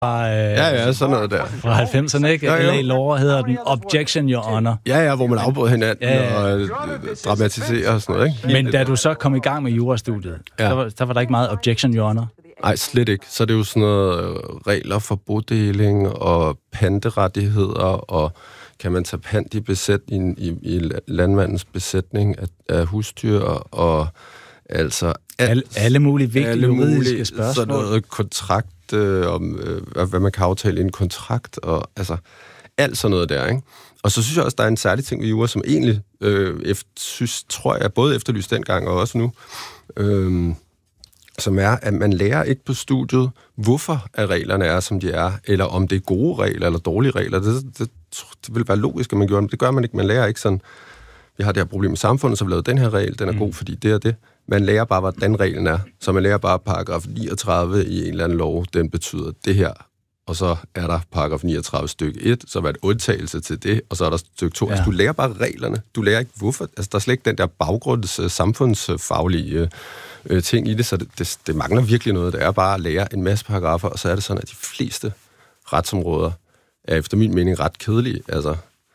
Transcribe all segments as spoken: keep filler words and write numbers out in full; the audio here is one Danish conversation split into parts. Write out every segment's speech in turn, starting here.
Fra, øh, ja, ja, sådan noget der. Fra halvfemserne, ikke? Ja, L A Law hedder den Objection, Your Honor. Ja, ja, hvor man afbryder hinanden ja, ja. og øh, dramatiserer og sådan noget, ikke? Men da du så kom i gang med jurastudiet, ja. der, var, der var der ikke meget Objection, Your Honor? Nej, slet ikke. Så er det jo sådan noget regler for bodeling og panterettigheder, og kan man tage pant i, besæt, i, i, i landmandens besætning af, af husdyr, og altså... Alt, alle, alle mulige vigtige alle juridiske mulige, spørgsmål. Sådan noget kontrakt, øh, om øh, hvad man kan aftale i en kontrakt, og altså alt sådan noget der, ikke? Og så synes jeg også, der er en særlig ting ved jura, som egentlig, øh, efter, synes, tror jeg, både efterlyst dengang og også nu, øh, som er, at man lærer ikke på studiet, hvorfor at reglerne er, som de er, eller om det er gode regler eller dårlige regler. Det, det, det vil være logisk, at man gør det. Det gør man ikke. Man lærer ikke sådan, vi har det her problem i samfundet, så vi lavet den her regel, den er mm. god, fordi det er det. Man lærer bare, hvordan reglen er. Så man lærer bare paragraf niogtredive i en eller anden lov, den betyder det her. Og så er der paragraf niogtredive stykke et, så er der et undtagelse til det, og så er der stykke to. Ja. Altså, du lærer bare reglerne. Du lærer ikke, hvorfor. Altså, der er slet ikke den der baggrunds, samfundsfaglige øh, ting i det, så det, det, det mangler virkelig noget. Det er bare at lære en masse paragrafer, og så er det sådan, at de fleste retsområder er efter min mening ret kedelige. Altså,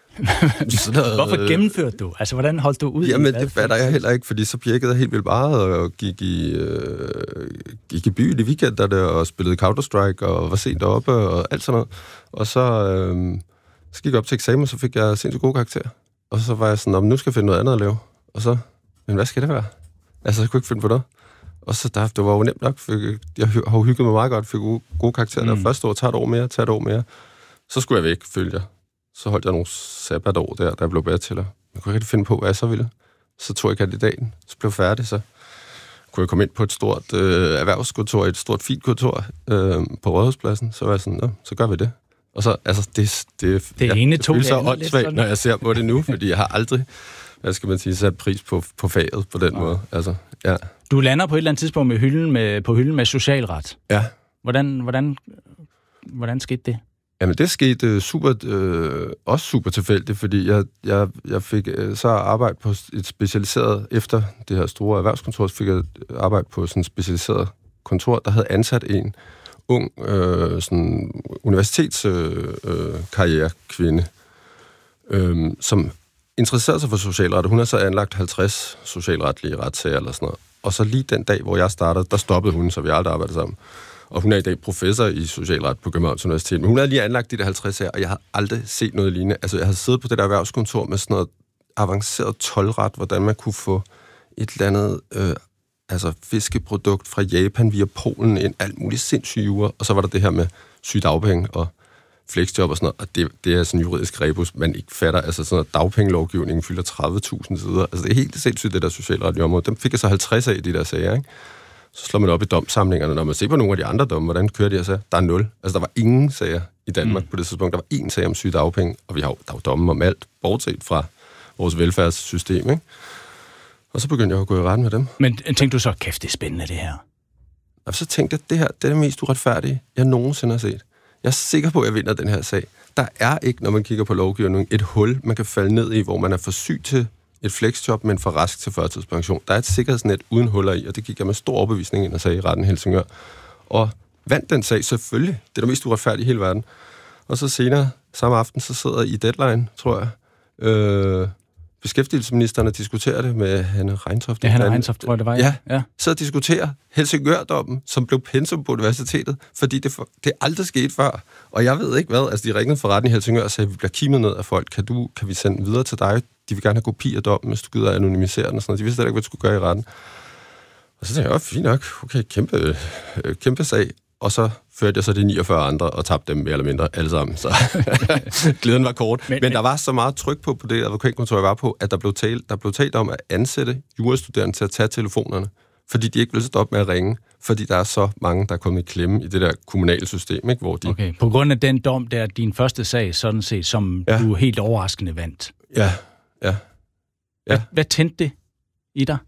noget, hvorfor gennemførte du? Altså, hvordan holdt du ud? Jamen, det fatter jeg heller ikke, fordi så birkede jeg helt vildt meget, og gik i, øh, gik i byen i weekenderne, og spillede Counter-Strike, og var sent deroppe, og alt sådan noget. Og så, øh, så gik jeg op til eksamen, så fik jeg sindssygt gode karakterer. Og så var jeg sådan, nu skal jeg finde noget andet at lave. Og så, men hvad skal det være? Altså, jeg kunne ikke finde på noget. Og så, der, det var jo nemt nok. Fik, jeg har jo hygget mig meget godt, fik gode, gode karakterer. Mm. Der første år, tager et år mere, tager et år mere. Så skulle jeg væk, følte jeg. Så holdt jeg nogle sabbatår der, da jeg blev bachelor. Jeg kunne ikke finde på, hvad jeg så ville. Så tog jeg kandidaten, så blev jeg færdig, så kunne jeg komme ind på et stort øh, erhvervskontor, et stort fint kontor øh, på Rådhuspladsen. Så var jeg sådan, så gør vi det. Og så, altså, det, det, det ja, ene det tog føles så åndssvagt, når jeg ser på det nu, fordi jeg har aldrig, hvad skal man sige, sat pris på, på faget på den ja. måde. Altså, ja. Du lander på et eller andet tidspunkt med hylden med, på hylden med socialret. Ja. Hvordan, hvordan, hvordan skete det? Jamen, det skete super, øh, også super tilfældigt, fordi jeg, jeg, jeg fik øh, så arbejde på et specialiseret, efter det her store erhvervskontor, så fik jeg arbejde på sådan et specialiseret kontor, der havde ansat en ung øh, sådan universitetskarrierekvinde, øh, øh, som interesserede sig for socialret. Hun har så anlagt halvtreds socialretlige retssager eller sådan noget. Og så lige den dag, hvor jeg startede, der stoppede hun, så vi aldrig arbejdede sammen. Og hun er i dag professor i socialret på Københavns Universitet. Men hun havde lige anlagt de der halvtreds her, og jeg har aldrig set noget lignende. Altså, jeg havde siddet på det der erhvervskontor med sådan noget avanceret toldret, hvordan man kunne få et eller andet øh, altså fiskeprodukt fra Japan via Polen ind, alt muligt sindssyge jura. Og så var der det her med sygedagpenge og flexjob og sådan noget. Og det, det er sådan en juridisk rebus, man ikke fatter. Altså sådan noget dagpengelovgivningen fylder tredive tusind sider. Altså, det er helt sindssygt, det der socialretlige område. Dem fik jeg så halvtreds af i de der sager, ikke? Så slår man op i domsamlingerne, når man ser på nogle af de andre domme, hvordan kører de her sager? Der er nul. Altså, der var ingen sager i Danmark mm. på det tidspunkt. Der var én sag om sygedagpenge, og vi har jo, der er jo domme om alt, bortset fra vores velfærdssystem, ikke? Og så begyndte jeg at gå i retten med dem. Men tænkte du så, kæft, det er spændende, det her? Og så tænkte jeg, det her, det er det mest uretfærdige, jeg nogensinde har set. Jeg er sikker på, at jeg vinder den her sag. Der er ikke, når man kigger på lovgivningen, et hul, man kan falde ned i, hvor man er for syg til et flexjob, men for rask til førtidspension. Der er et sikkerhedsnet uden huller i, og det gik jeg med stor overbevisning ind og sagde i retten i Helsingør. Og vandt den sag selvfølgelig. Det er det mest uretfærdige i hele verden. Og så senere, samme aften, så sidder jeg i Deadline, tror jeg. Øh, beskæftigelsesministeren og diskuterer det med Hanne Reintoft. Ja, Hanne Reintoft, tror jeg, det var. Ja, ja. så diskuterer Helsingør-dommen, som blev pensum på universitetet, fordi det, for, det aldrig skete før. Og jeg ved ikke hvad. Altså, de ringede for retten i Helsingør og sagde, at vi bliver kimet ned af folk. Kan, du, kan vi sende videre til dig? De vil gerne have kopi af dommen, hvis du gider at anonymisere den og sådan noget. De vidste ikke, hvad de skulle gøre i retten. Og så tænkte jeg, ja, fint nok. Okay, kæmpe, kæmpe sag. Og så førte jeg så de niogfyrre andre og tabte dem mere eller mindre alle sammen. Så glæden var kort. Men, men der var så meget tryk på, på det advokatkontor, jeg var på, at der blev, talt, der blev talt om at ansætte jurastuderende til at tage telefonerne, fordi de ikke ville stoppe med at ringe, fordi der er så mange, der er kommet i klemme i det der kommunale system, ikke? Hvor de... Okay, på grund af den dom, der er din første sag, sådan set, som ja. du helt overraskende vandt. Ja, ja. ja. Hvad, hvad tændte det i dig?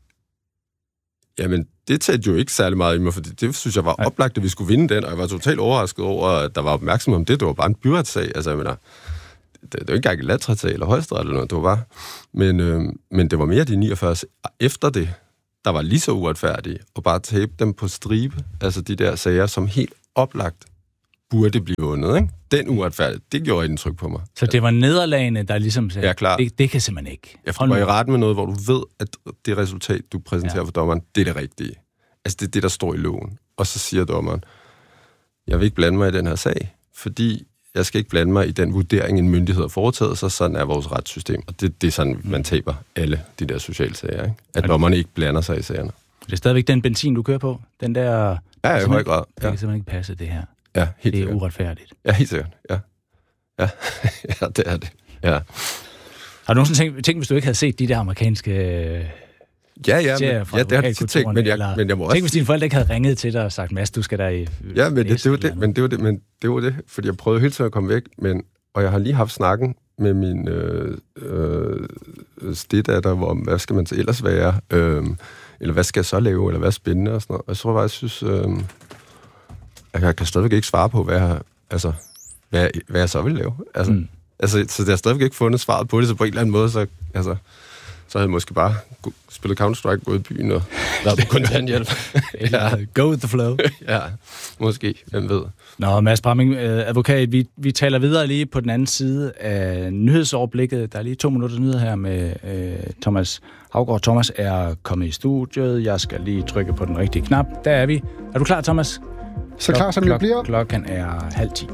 Jamen, det tændte jo ikke særlig meget i mig, for det, det synes jeg var oplagt, at vi skulle vinde den, og jeg var totalt overrasket over, at der var opmærksomhed om det. Det var bare en byretssag. Altså, jeg mener, det, det var ikke engang en landsretssag eller højesteret eller noget, det var bare... Men, øh, men det var mere de niogfyrre efter det, der var lige så uretfærdige, og bare tabe dem på stribe, altså de der sager, som helt oplagt burde blive vundet, ikke? Den uretfærdigt, det gjorde indtryk på mig. Så det var nederlagene, der ligesom sagde, ja, klar. Det, det kan simpelthen ikke. Jeg var i ret med noget, hvor du ved, at det resultat, du præsenterer ja. for dommeren, det er det rigtige. Altså, det er det, der står i loven. Og så siger dommeren, jeg vil ikke blande mig i den her sag, fordi jeg skal ikke blande mig i den vurdering, en myndighed har foretaget, så sådan er vores retssystem. Og det, det er sådan, man taber alle de der sociale sager, ikke? At dommerne ikke blander sig i sagerne. Det er stadigvæk den benzin, du kører på? Den der... Ja, i høj grad. Det kan simpelthen ikke passe, det her. Ja, helt det er sikkert. Uretfærdigt. Ja, helt sikkert. Ja, ja. ja det er det. Ja. Har du nogensinde tænkt, tænkt, hvis du ikke havde set de der amerikanske... Ja, ja, men, ja, det har jeg tænkt, men jeg, men jeg må også... Tænk, hvis dine forældre ikke havde ringet til dig og sagt, Mads, du skal der i... Ja, men det, det, var det, men det var det, men det var det, fordi jeg prøvede hele tiden at komme væk, men, og jeg har lige haft snakken med min øh, øh, steddatter, hvor, hvad skal man så ellers være, øh, eller hvad skal jeg så lave, eller hvad er spændende, og sådan noget. Og jeg tror bare, jeg synes, øh, at jeg kan stadigvæk ikke svare på, hvad jeg, altså, hvad, hvad jeg så vil lave. Altså, mm. altså, så jeg har stadigvæk ikke fundet svaret på det, så på en eller anden måde, så... Altså, så havde jeg måske bare spillet Counter-Strike, gået i byen og været på kontanthjælp. ja. Go with the flow. ja, måske. Hvem ved. Nå, Mads Bramming, advokat, vi, vi taler videre lige på den anden side af nyhedsoverblikket. Der er lige to minutter nyheder her med øh, Thomas Haugaard. Thomas er kommet i studiet. Jeg skal lige trykke på den rigtige knap. Der er vi. Er du klar, Thomas? Så klar, som jeg bliver. Klokken er halv ti.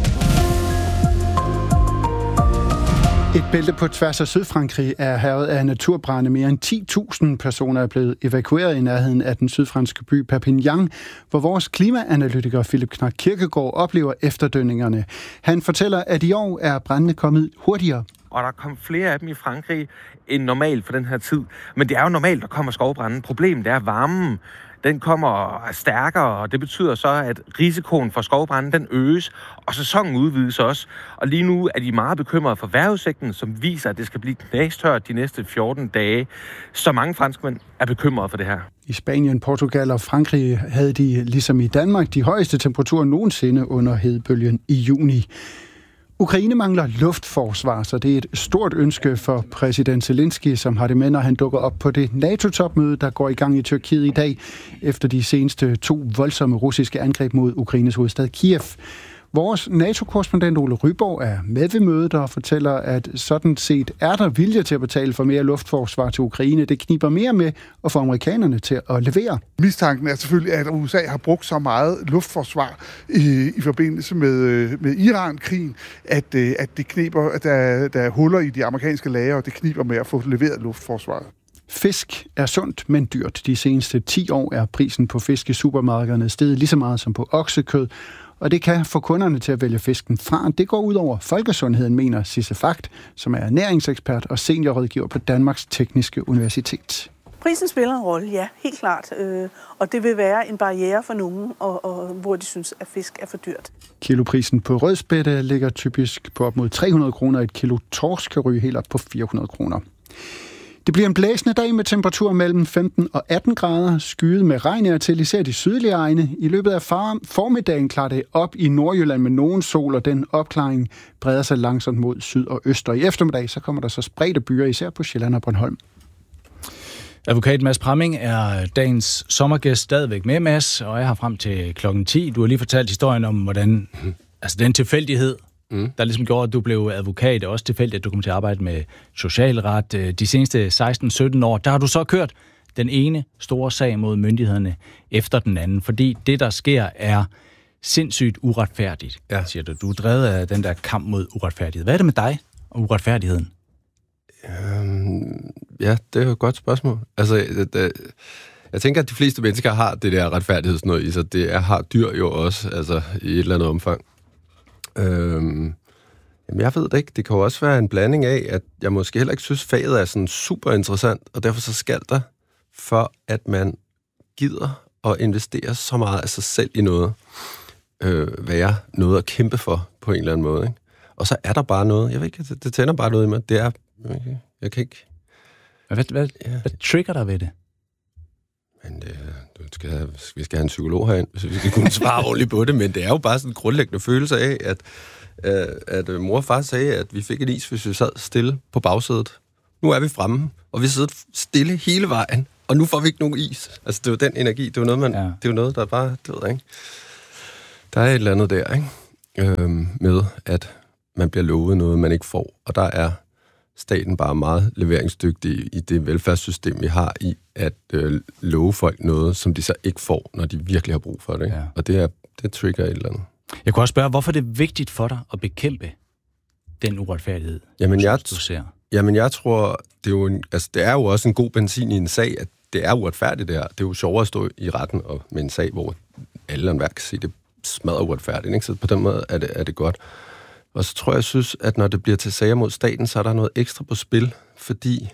Et bælte på tværs af Sydfrankrig er hærget af naturbrande. Mere end ti tusind personer er blevet evakueret i nærheden af den sydfranske by Perpignan, hvor vores klimaanalytiker Philip Knak Kirkegaard oplever efterdønningerne. Han fortæller, at i år er brandene kommet hurtigere. Og der kom flere af dem i Frankrig end normalt for den her tid. Men det er jo normalt, der kommer skovbranden. Problemet er varmen. Den kommer stærkere, og det betyder så, at risikoen for skovbranden den øges, og sæsonen udvides også. Og lige nu er de meget bekymrede for vejrudsigten, som viser, at det skal blive knastørt de næste fjorten dage. Så mange franskmænd er bekymrede for det her. I Spanien, Portugal og Frankrig havde de, ligesom i Danmark, de højeste temperaturer nogensinde under hedebølgen i juni. Ukraine mangler luftforsvar, så det er et stort ønske for præsident Zelensky, som har det med, når han dukker op på det NATO-topmøde, der går i gang i Tyrkiet i dag, efter de seneste to voldsomme russiske angreb mod Ukraines hovedstad Kiev. Vores NATO-korrespondent Ole Ryborg er med ved mødet og fortæller, at sådan set er der vilje til at betale for mere luftforsvar til Ukraine. Det kniber mere med at få amerikanerne til at levere. Mistanken er selvfølgelig, at U S A har brugt så meget luftforsvar i, i forbindelse med, med Iran-krigen, at, at det kniber, at der, der er huller i de amerikanske lagre, og det kniber med at få leveret luftforsvaret. Fisk er sundt, men dyrt. De seneste ti år er prisen på fisk i supermarkederne steget lige så meget som på oksekød, og det kan få kunderne til at vælge fisken fra. Det går ud over folkesundheden, mener Sisse Fagt, som er ernæringsekspert og seniorrådgiver på Danmarks Tekniske Universitet. Prisen spiller en rolle, ja, helt klart. Øh, og det vil være en barriere for nogen, og, og, hvor de synes, at fisk er for dyrt. Kiloprisen på rødspætte ligger typisk på op mod tre hundrede kroner. Et kilo torsk kan ryge helt op på fire hundrede kroner. Det bliver en blæsende dag med temperaturer mellem femten og atten grader, skyet med regn er til især de sydlige egne. I løbet af formiddagen klarer det op i Nordjylland med nogen sol, og den opklaring breder sig langsomt mod syd og øst. Og i eftermiddag så kommer der så spredte byer, især på Sjælland og Bornholm. Advokat Mads Bramming er dagens sommergæst stadigvæk med, Mads, og er her frem til klokken ti. Du har lige fortalt historien om, hvordan mm. altså den tilfældighed, Mm. der ligesom gjorde, at du blev advokat, og også tilfældigt, at du kom til at arbejde med socialret. De seneste seksten sytten år, der har du så kørt den ene store sag mod myndighederne efter den anden, fordi det, der sker, er sindssygt uretfærdigt, ja. siger du. Du er drevet af den der kamp mod uretfærdighed. Hvad er det med dig og uretfærdigheden? Øhm, ja, det er jo et godt spørgsmål. Altså, det, det, jeg tænker, at de fleste mennesker har det der retfærdighedsnød i sig. Det er, har dyr jo også, altså i et eller andet omfang. Øhm, jamen jeg ved det ikke. Det kan jo også være en blanding af, at jeg måske heller ikke synes, faget er sådan super interessant, og derfor så skal der, for at man gider at investere så meget af sig selv i noget, øh, være noget at kæmpe for på en eller anden måde. Ikke? Og så er der bare noget. Jeg ved ikke, det, det tænder bare noget i mig. Det er, okay, jeg kan ikke... Hvad, hvad, ja. hvad trigger dig ved det? Men det, du skal have, vi skal have en psykolog herind, så vi skal kunne svare ordentligt på det, men det er jo bare sådan en grundlæggende følelse af, at, at, at mor og far sagde, at vi fik en is, hvis vi sad stille på bagsædet. Nu er vi fremme, og vi sidder stille hele vejen, og nu får vi ikke nogen is. Altså, det er jo den energi, det er jo noget, man, ja. det er jo noget der bare, det ved jeg ikke. Der er et eller andet der, ikke? Øhm, med, at man bliver lovet noget, man ikke får. Og der er staten bare meget leveringsdygtig i det velfærdssystem, vi har i at øh, love folk noget, som de så ikke får, når de virkelig har brug for det. Ja. Og det er det trigger et eller andet. Jeg kunne også spørge, hvorfor det er vigtigt for dig at bekæmpe den uretfærdighed, jamen, jeg, du ser? Jamen, jeg tror, det er, jo en, altså, det er jo også en god benzin i en sag, at det er uretfærdigt, det her. Det er jo sjovere at stå i retten og med en sag, hvor alle og enhver kan se, det smadrer uretfærdigt, ikke? Så på den måde er det, er det godt. Og så tror jeg, jeg synes, at når det bliver til sager mod staten, så er der noget ekstra på spil, fordi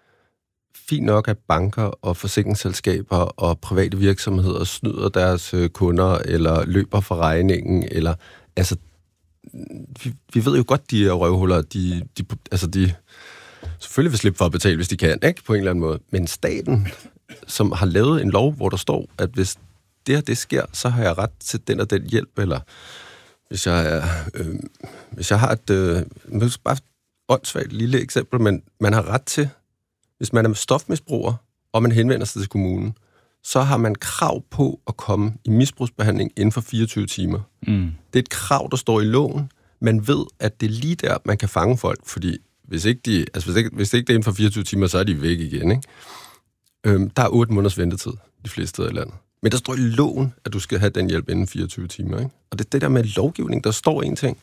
fint nok, at banker og forsikringsselskaber og private virksomheder snyder deres kunder, eller løber for regningen, eller altså, vi, vi ved jo godt, de er røvhuller, de, de, altså de selvfølgelig vil slippe for at betale, hvis de kan, ikke? På en eller anden måde. Men staten, som har lavet en lov, hvor der står, at hvis det her, det sker, så har jeg ret til den og den hjælp, eller hvis jeg, er, øh, hvis jeg har et, øh, bare et åndssvagt lille eksempel, men man har ret til, hvis man er stofmisbruger, og man henvender sig til kommunen, så har man krav på at komme i misbrugsbehandling inden for fireogtyve timer. Mm. Det er et krav, der står i loven. Man ved, at det er lige der, man kan fange folk, fordi hvis ikke, de, altså hvis ikke, hvis ikke det er inden for fireogtyve timer, så er de væk igen. Ikke? Øhm, der er otte måneders ventetid de fleste steder i landet. Men der står i loven, at du skal have den hjælp inden fireogtyve timer. Ikke? Og det er det der med lovgivning, der står en ting,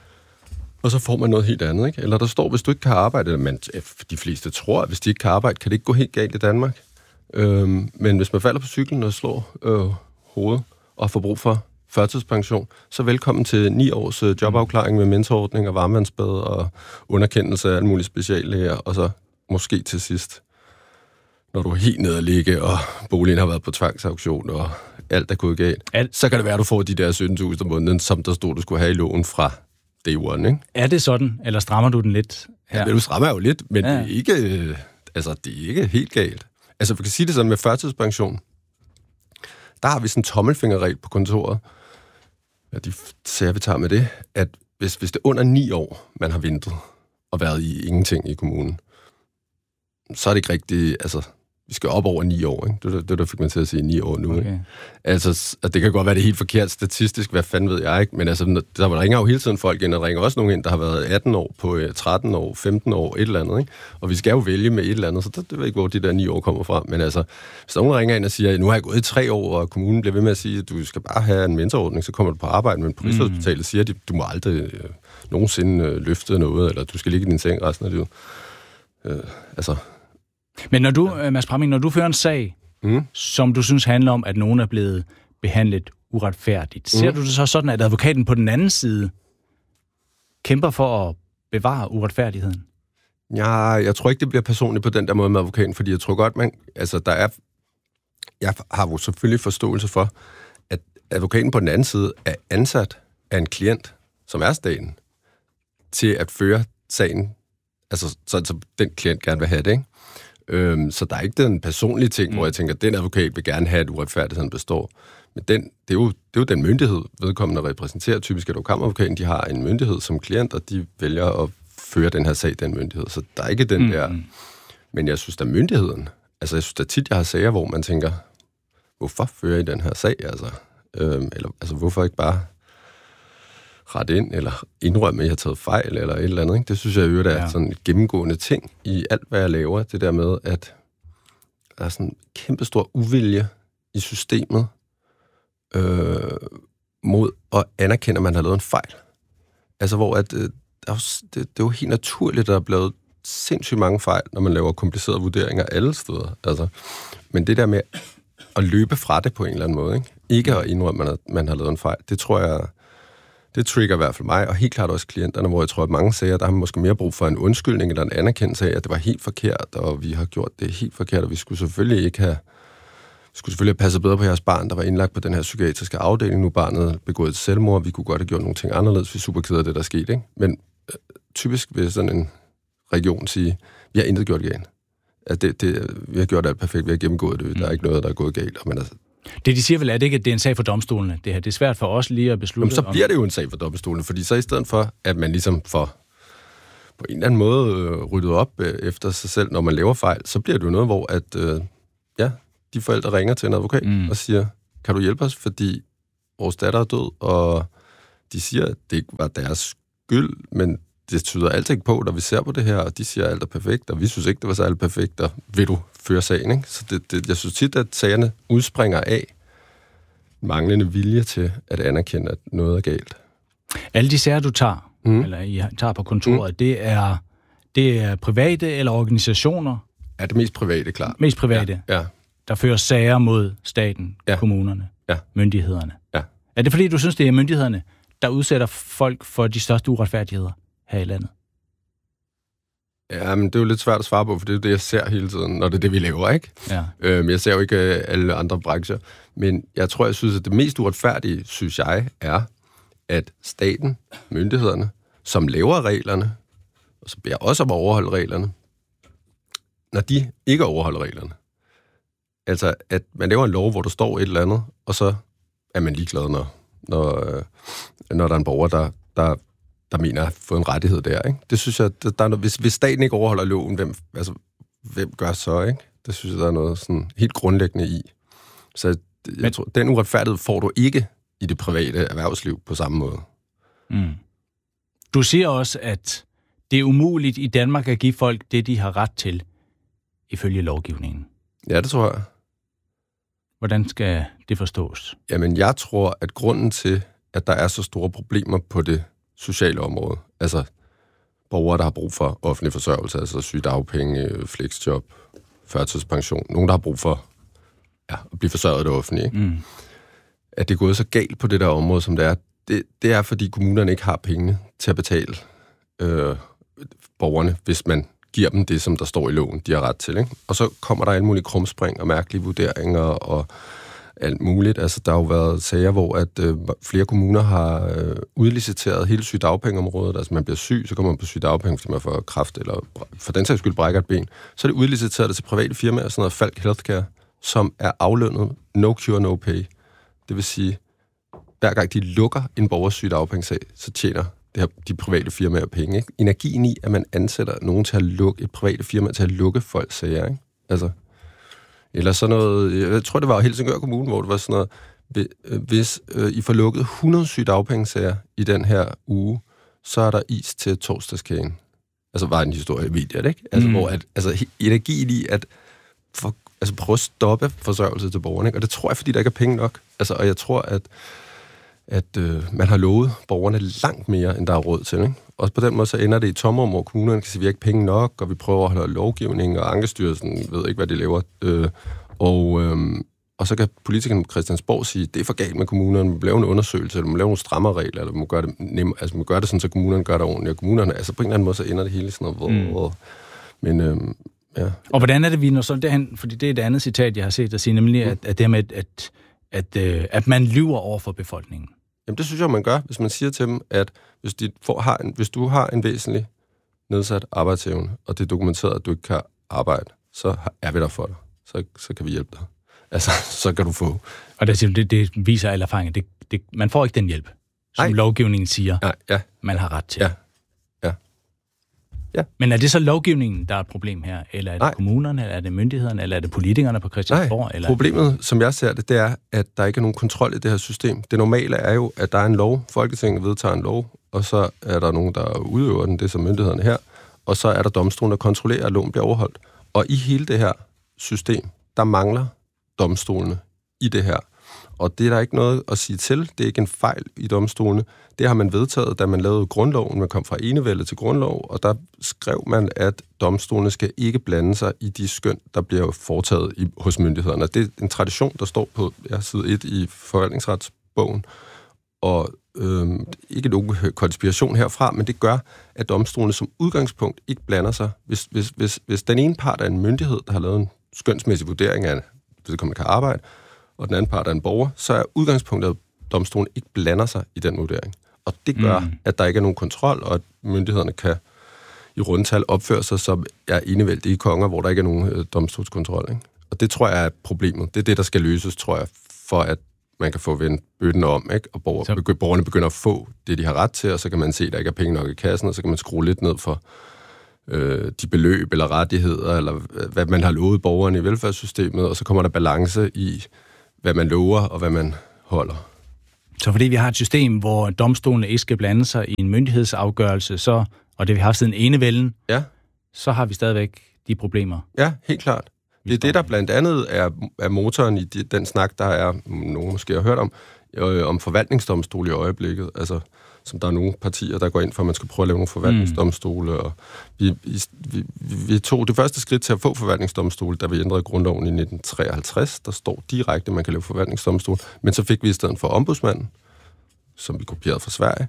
og så får man noget helt andet. Ikke? Eller der står, hvis du ikke kan arbejde, men de fleste tror, at hvis de ikke kan arbejde, kan det ikke gå helt galt i Danmark. Øhm, men hvis man falder på cyklen og slår øh, hovedet og får brug for førtidspension, så velkommen til ni års øh, jobafklaring med mentorordning og varmevandsbad og underkendelse af alle mulige speciallæger, og så måske til sidst, når du er helt nede at ligge, og boligen har været på tvangsauktion, og alt er gået galt, alt. Så kan det være, at du får de der sytten tusind om måneden, som der stod, du skulle have i loven fra day one, ikke? Er det sådan, eller strammer du den lidt her? Ja, du strammer jo lidt, men ja. det, er ikke, øh, altså, det er ikke helt galt. Altså, vi kan sige det sådan med førtidspension. Der har vi sådan en tommelfingerregel på kontoret. Ja, de sager, vi tager med det, at hvis, hvis det er under ni år, man har ventet og været i ingenting i kommunen, så er det ikke rigtigt, altså, vi skal op over ni år, ikke? Det er det, der fik man til at sige ni år nu, okay. Ikke? Altså, det kan godt være, det er helt forkert statistisk, hvad fanden ved jeg, ikke? Men altså, der ringer jo hele tiden folk ind, og der ringer også nogen ind, der har været atten år på tretten år, femten år, et eller andet, ikke? Og vi skal jo vælge med et eller andet, så det, det ved ikke, hvor de der ni år kommer fra. Men altså, hvis der nogen ringer ind og siger, nu har jeg gået i tre år, og kommunen bliver ved med at sige, at du skal bare have en mentorordning, så kommer du på arbejde, men på Rigshospitalet mm. siger, at du må aldrig øh, nogensinde øh, løfte noget, eller du skal ligge i din seng resten af livet. Øh, altså... Men når du, Mads Pramming, når du fører en sag, mm. som du synes handler om, at nogen er blevet behandlet uretfærdigt, ser mm. du det så sådan, at advokaten på den anden side kæmper for at bevare uretfærdigheden? Ja, jeg tror ikke, det bliver personligt på den der måde med advokaten, fordi jeg tror godt, man, altså der er, jeg har jo selvfølgelig forståelse for, at advokaten på den anden side er ansat af en klient, som er staten, til at føre sagen, altså sådan, så den klient gerne vil have det, ikke? Øhm, så der er ikke den personlige ting, mm. hvor jeg tænker, at den advokat vil gerne have, at uretfærdigheden består. Men den, det, er jo, det er jo den myndighed, vedkommende repræsenterer. Typisk er det jo kammeradvokaten, de har en myndighed som klient, og de vælger at føre den her sag, den myndighed. Så der er ikke den mm. der... Men jeg synes, der er myndigheden. Altså, jeg synes, der tit, jeg har sager, hvor man tænker, hvorfor fører I den her sag? Altså, øhm, eller, altså hvorfor ikke bare ret ind, eller indrømme, at jeg har taget fejl, eller et eller andet. Ikke? Det synes jeg jo, der er ja. sådan et gennemgående ting i alt, hvad jeg laver. Det der med, at der er sådan en kæmpestor uvilje i systemet øh, mod at anerkende, at man har lavet en fejl. Altså, hvor at, øh, der er jo, det, det er jo helt naturligt, at der er blevet sindssygt mange fejl, når man laver komplicerede vurderinger alle steder. Altså, men det der med at løbe fra det på en eller anden måde, ikke, ikke at indrømme, at man har lavet en fejl, det tror jeg... Det trigger i hvert fald mig, og helt klart også klienterne, hvor jeg tror, at mange sager, der har måske mere brug for en undskyldning eller en anerkendelse af, at det var helt forkert, og vi har gjort det helt forkert, og vi skulle selvfølgelig ikke have, vi skulle selvfølgelig have passet bedre på jeres barn, der var indlagt på den her psykiatriske afdeling. Nu barnet begået et selvmord, vi kunne godt have gjort nogle ting anderledes, vi er super ked af det, der skete, ikke? Men øh, typisk vil sådan en region sige, vi har intet gjort galt. At det, det, vi har gjort alt perfekt, vi har gennemgået det, der er ikke noget, der er gået galt, men altså, det, de siger vel, er det ikke, at det er en sag for domstolene? Det her, det er svært for os lige at beslutte. Jamen, så bliver det jo en sag for domstolene, fordi så i stedet for, at man ligesom får på en eller anden måde øh, ryddet op øh, efter sig selv, når man laver fejl, så bliver det jo noget, hvor at, øh, ja, de forældre ringer til en advokat mm. og siger, kan du hjælpe os, fordi vores datter er død, og de siger, at det ikke var deres skyld, men det tyder alt ikke på, når vi ser på det her, og de siger, at alt er perfekt, og vi synes ikke, det var så alt perfekt, og vil du føre sagen, ikke? Så det, det, jeg synes tit, at sagerne udspringer af manglende vilje til at anerkende, at noget er galt. Alle de sager, du tager, mm. eller I tager på kontoret, mm. det, er, det er private eller organisationer? Ja, det mest private, klart. Mest private? Ja. ja. Der fører sager mod staten, ja. kommunerne, ja. myndighederne. Ja. Er det fordi, du synes, det er myndighederne, der udsætter folk for de største uretfærdigheder her i landet? Ja, men det er jo lidt svært at svare på, for det er det, jeg ser hele tiden, når det er det, vi laver, ikke? Ja. Øhm, jeg ser jo ikke alle andre brancher, men jeg tror, jeg synes, at det mest uretfærdige, synes jeg, er, at staten, myndighederne, som laver reglerne, og så beder også om at overholde reglerne, når de ikke overholder reglerne. Altså, at man laver en lov, hvor der står et eller andet, og så er man ligeglad, når, når, når der er en borger, der, der, der mener at have fået en rettighed der, ikke? Det synes jeg, der er noget, hvis, hvis staten ikke overholder loven, hvem, altså, hvem gør så, ikke? Det synes jeg, der er noget sådan helt grundlæggende i. Så jeg Men... tror, den uretfærdighed får du ikke i det private erhvervsliv på samme måde. Mm. Du siger også, at det er umuligt i Danmark at give folk det, de har ret til, ifølge lovgivningen. Ja, det tror jeg. Hvordan skal det forstås? Jamen, jeg tror, at grunden til, at der er så store problemer på det sociale område, altså borgere, der har brug for offentlig forsørgelse, altså sygedagpenge, flexjob, førtidspension, nogen, der har brug for ja, at blive forsørget af det offentlige, mm. at det er gået så galt på det der område, som det er, det, det er, fordi kommunerne ikke har pengene til at betale øh, borgerne, hvis man giver dem det, som der står i loven, de har ret til, ikke? Og så kommer der alle mulige krumspring og mærkelige vurderinger og alt muligt. Altså, der har jo været sager, hvor at øh, flere kommuner har øh, udliciteret hele sygedagpengeområdet. Altså, man bliver syg, så kommer man på sygedagpenge, fordi man får kræft, eller for den sags skyld brækker et ben. Så er det udliciteret det til private firmaer, sådan noget Falck Healthcare, som er aflønnet no cure, no pay. Det vil sige, hver gang de lukker en borgers sygedagpengesag, så tjener det her, de private firmaer penge, ikke? Energien i, at man ansætter nogen til at lukke, et private firma til at lukke folks sager, ikke? Altså, eller sådan noget, jeg tror, det var Helsingør Kommune, hvor det var sådan noget, hvis øh, I får lukket hundrede sygedagpengesager i den her uge, så er der is til torsdagskagen. Altså, var en historie i mediet, ikke? Altså, mm. hvor at, altså, energien i, at for, altså, prøve at stoppe forsørgelse til borgerne, ikke? Og det tror jeg, fordi der ikke er penge nok. Altså, og jeg tror, at at øh, man har lovet borgerne langt mere, end der er råd til, ikke? Også på den måde, så ender det i tomrum, hvor kommunerne kan sige, at vi har ikke penge nok, og vi prøver at holde lovgivning, og Ankestyrelsen ved ikke, hvad de laver. Øh, og, øh, og så kan politikerne på Christiansborg sige, at det er for galt med kommunerne, vi må lave en undersøgelse, eller vi må lave nogle strammere regler, eller vi må gøre det nemmere, altså vi må gøre det sådan, så kommunerne gør det ordentligt, og kommunerne, altså på en eller anden måde, så ender det hele sådan noget. Mm. Hvor, men, øh, ja. Og hvordan er det, vi når så derhen, fordi det er et andet citat, jeg har set, der siger nemlig, mm. at, at det med, at, at, at, at man lyver over for befolkningen. Jamen, det synes jeg, man gør, hvis man siger til dem, at hvis, de får, har en, hvis du har en væsentlig nedsat arbejdsevne, og det er dokumenteret, at du ikke kan arbejde, så er vi der for dig. Så, så kan vi hjælpe dig. Altså, så kan du få... Og det, det, det viser al erfaring. Det, det, man får ikke den hjælp, som Nej. lovgivningen siger, ja, ja. man har ret til. Ja. Ja. Ja. Men er det så lovgivningen, der er et problem her? Eller er det Nej. kommunerne, eller er det myndighederne, eller er det politikerne på Christiansborg? Nej, eller? Problemet, som jeg ser det, det er, at der ikke er nogen kontrol i det her system. Det normale er jo, at der er en lov, Folketinget vedtager en lov, og så er der nogen, der udøver den, det er som myndighederne her, og så er der domstolen, der kontrollerer, at loven bliver overholdt. Og i hele det her system, der mangler domstolene i det her. Og det er der ikke noget at sige til. Det er ikke en fejl i domstolene. Det har man vedtaget, da man lavede grundloven. Man kom fra enevælde til grundlov, og der skrev man, at domstolene skal ikke blande sig i de skøn, der bliver foretaget i, hos myndighederne. Det er en tradition, der står på ja, side et i forvaltningsretsbogen. Og øhm, ikke nogen konspiration herfra, men det gør, at domstolene som udgangspunkt ikke blander sig. Hvis, hvis, hvis, hvis den ene part er en myndighed, der har lavet en skønsmæssig vurdering af, hvis man kan arbejde, og den anden part er en borger, så er udgangspunktet, at domstolen ikke blander sig i den vurdering. Og det gør, mm. at der ikke er nogen kontrol, og at myndighederne kan i rundtal opføre sig som er enevældige konger, hvor der ikke er nogen øh, domstolskontrol. Ikke? Og det tror jeg er problemet. Det er det, der skal løses, tror jeg, for at man kan få vendt bøtten om, ikke? Og borger, så... begy- borgerne begynder at få det, de har ret til, og så kan man se, at der ikke er penge nok i kassen, og så kan man skrue lidt ned for øh, de beløb eller rettigheder, eller hvad man har lovet borgerne i velfærdssystemet, og så kommer der balance i, hvad man lover og hvad man holder. Så fordi vi har et system, hvor domstolene ikke skal blande sig i en myndighedsafgørelse, så, og det vi har haft siden enevælden, Ja. så har vi stadigvæk de problemer. Ja, helt klart. Det er det, der blandt andet er, er motoren i de, den snak, der er, nogen måske har hørt om, øh, om forvaltningsdomstol i øjeblikket. Altså, som der er nogle partier, der går ind for, at man skal prøve at lave nogle forvaltningsdomstole. Og vi, vi, vi tog det første skridt til at få forvaltningsdomstol, da vi ændrede grundloven i nitten treoghalvtreds. Der står direkte, at man kan lave forvaltningsdomstol. Men så fik vi i stedet for ombudsmanden, som vi kopierede fra Sverige.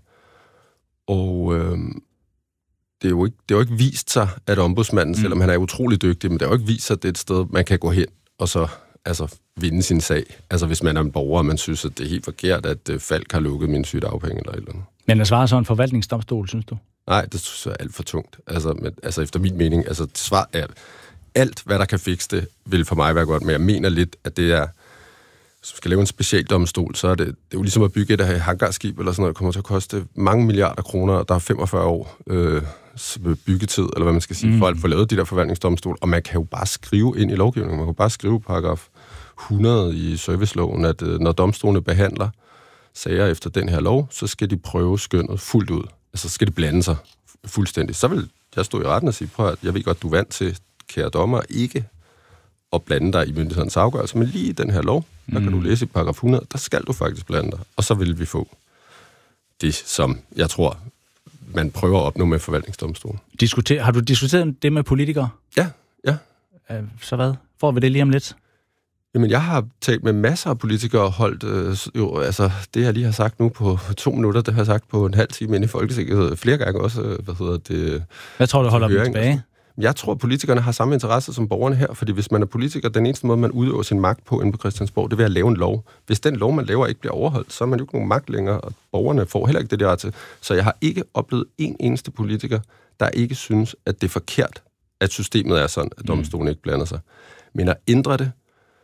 Og øh, det, er jo ikke, det er jo ikke vist sig, at ombudsmanden, mm. selvom han er utrolig dygtig, men det er jo ikke vist sig, at det er et sted, man kan gå hen og så altså, vinde sin sag. Altså hvis man er en borger, og man synes, at det er helt forkert, at uh, Falk har lukket mine sygedagpenge eller et eller andet. Men at svare så en forvaltningsdomstol, synes du? Nej, det synes jeg er alt for tungt. Altså, men, altså efter min mening, altså svar er, alt, hvad der kan fikse det, vil for mig være godt, men jeg mener lidt, at det er, hvis man skal lave en specialdomstol, så er det, det er jo ligesom at bygge et hangarskib eller sådan noget, det kommer til at koste mange milliarder kroner, og der er femogfyrre år øh, byggetid, eller hvad man skal sige, mm. for at få lavet de der forvaltningsdomstol, og man kan jo bare skrive ind i lovgivningen, man kan bare skrive paragraf hundrede i serviceloven, at øh, når domstolene behandler sager efter den her lov, så skal de prøve skønnet fuldt ud. Altså, så skal de blande sig fuldstændig. Så vil jeg stå i retten og sige, prøv at jeg ved godt, du er vant til, kære dommer, ikke at blande dig i myndighedens afgørelse, men lige i den her lov, der kan mm. du læse i paragraf hundrede, der skal du faktisk blande dig. Og så vil vi få det, som jeg tror, man prøver at opnå med forvaltningsdomstolen. Diskuter, har du diskuteret det med politikere? Ja, ja. Øh, så hvad? Får vi det lige om lidt? Jamen, jeg har talt med masser af politikere og holdt, øh, jo, altså, det jeg lige har sagt nu på to minutter, det har jeg sagt på en halv time inde i Folketinget, flere gange også, hvad hedder det... Hvad tror du holder dem tilbage? Jeg tror, at politikerne har samme interesse som borgerne her, fordi hvis man er politiker, den eneste måde, man udøver sin magt på inde på Christiansborg, det er ved at lave en lov. Hvis den lov, man laver, ikke bliver overholdt, så er man jo ikke nogen magt længere, og borgerne får heller ikke det der til. Så jeg har ikke oplevet en eneste politiker, der ikke synes, at det er forkert, at systemet er sådan, at domstolen ikke blander sig. Men at ændre det,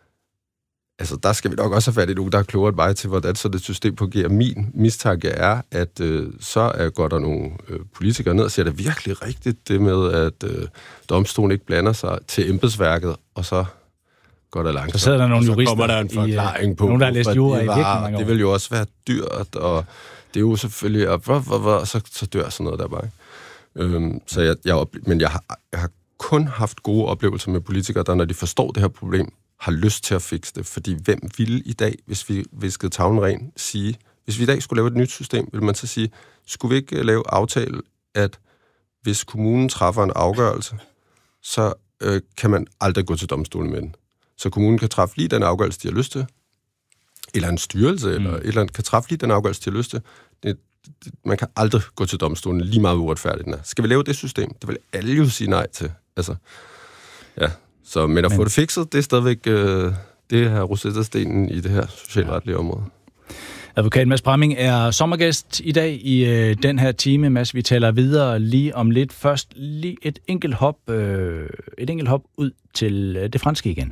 altså, der skal vi nok også have fat i nogen, der er klogere end mig til, hvordan så det system fungerer. Min mistanke er, at øh, så er, går der nogle øh, politikere ned og siger, at det er virkelig rigtigt, det med, at øh, domstolen ikke blander sig til embedsværket, og så går der langt. Så sidder der nogle jurister, jurister, kommer der en forklaring i, på, nogen, der har læst jura i virkelig mange år. Det vil jo også være dyrt, og det er jo selvfølgelig, og, og, og, og så, så dør sådan noget der bare. Øhm, så jeg, jeg oplever, men jeg har, jeg har kun haft gode oplevelser med politikere, der når de forstår det her problem, har lyst til at fikse det. Fordi hvem ville i dag, hvis vi viskede tavlen ren, sige, hvis vi i dag skulle lave et nyt system, vil man så sige, skulle vi ikke lave aftale, at hvis kommunen træffer en afgørelse, så øh, kan man aldrig gå til domstolen med den. Så kommunen kan træffe lige den afgørelse, de har lyst til, eller en styrelse, mm. eller et eller andet, kan træffe lige den afgørelse, de har lyst til. Det, det, man kan aldrig gå til domstolen, lige meget uretfærdigt den er. Skal vi lave det system? Det vil alle jo sige nej til. Altså, ja. Så, men at men... få det fikset, det er stadigvæk øh, det her Rosetta-stenen i det her socialretlige område. Advokat Mads Pramming er sommergæst i dag i øh, den her time. Mads, vi taler videre lige om lidt. Først lige et enkelt hop, øh, et enkelt hop ud til øh, det franske igen.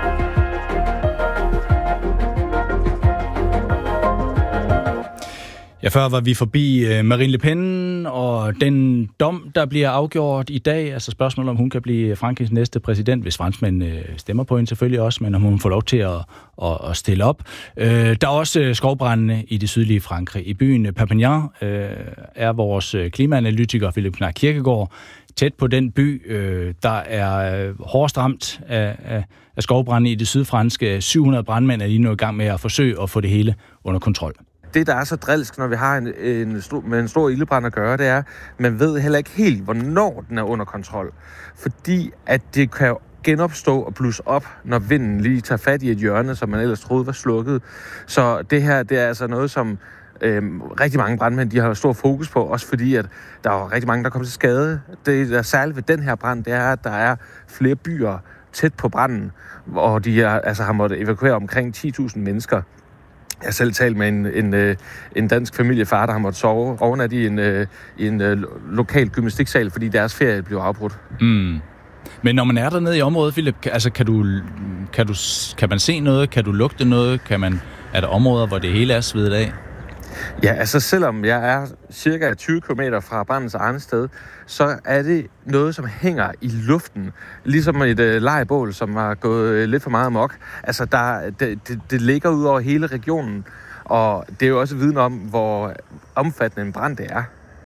Ja, før var vi forbi øh, Marine Le Pen og den dom, der bliver afgjort i dag. Altså spørgsmålet, om hun kan blive Frankrigs næste præsident, hvis franskmænd øh, stemmer på hende selvfølgelig også, men om hun får lov til at, at, at stille op. Øh, der er også øh, skovbrandene i det sydlige Frankrig. I byen Perpignan øh, er vores klimaanalytiker Philip Knark Kirkegaard tæt på den by, øh, der er øh, hårdest ramt af, af, af skovbrandene i det sydfranske. syv hundrede brandmænd er lige nu i gang med at forsøge at få det hele under kontrol. Det, der er så drilsk, når vi har en, en stor, med en stor ildebrand at gøre, det er, at man ved heller ikke helt, hvornår den er under kontrol. Fordi at det kan genopstå og blusse op, når vinden lige tager fat i et hjørne, som man ellers troede var slukket. Så det her, det er altså noget, som øhm, rigtig mange brandmænd, de har stor fokus på, også fordi, at der er rigtig mange, der kommer til skade. Det, der er særligt ved den her brand, det er, at der er flere byer tæt på branden, og de er, altså, har måttet evakuere omkring ti tusind mennesker. Jeg har selv talt med en, en, en dansk familiefar, der har måttet sove overnat i en, i en lokal gymnastiksal, fordi deres ferie blev afbrudt. Mm. Men når man er dernede i området, Philip, altså kan, du, kan, du, kan man se noget? Kan du lugte noget? Kan man, er der områder, hvor det hele er svedet af? Ja, altså selvom jeg er cirka tyve kilometer fra brandens eget sted, så er det noget, som hænger i luften. Ligesom et øh, lejrbål, som har gået øh, lidt for meget amok. Altså, der, det, det, det ligger ud over hele regionen. Og det er jo også viden om, hvor omfattende en brand det er.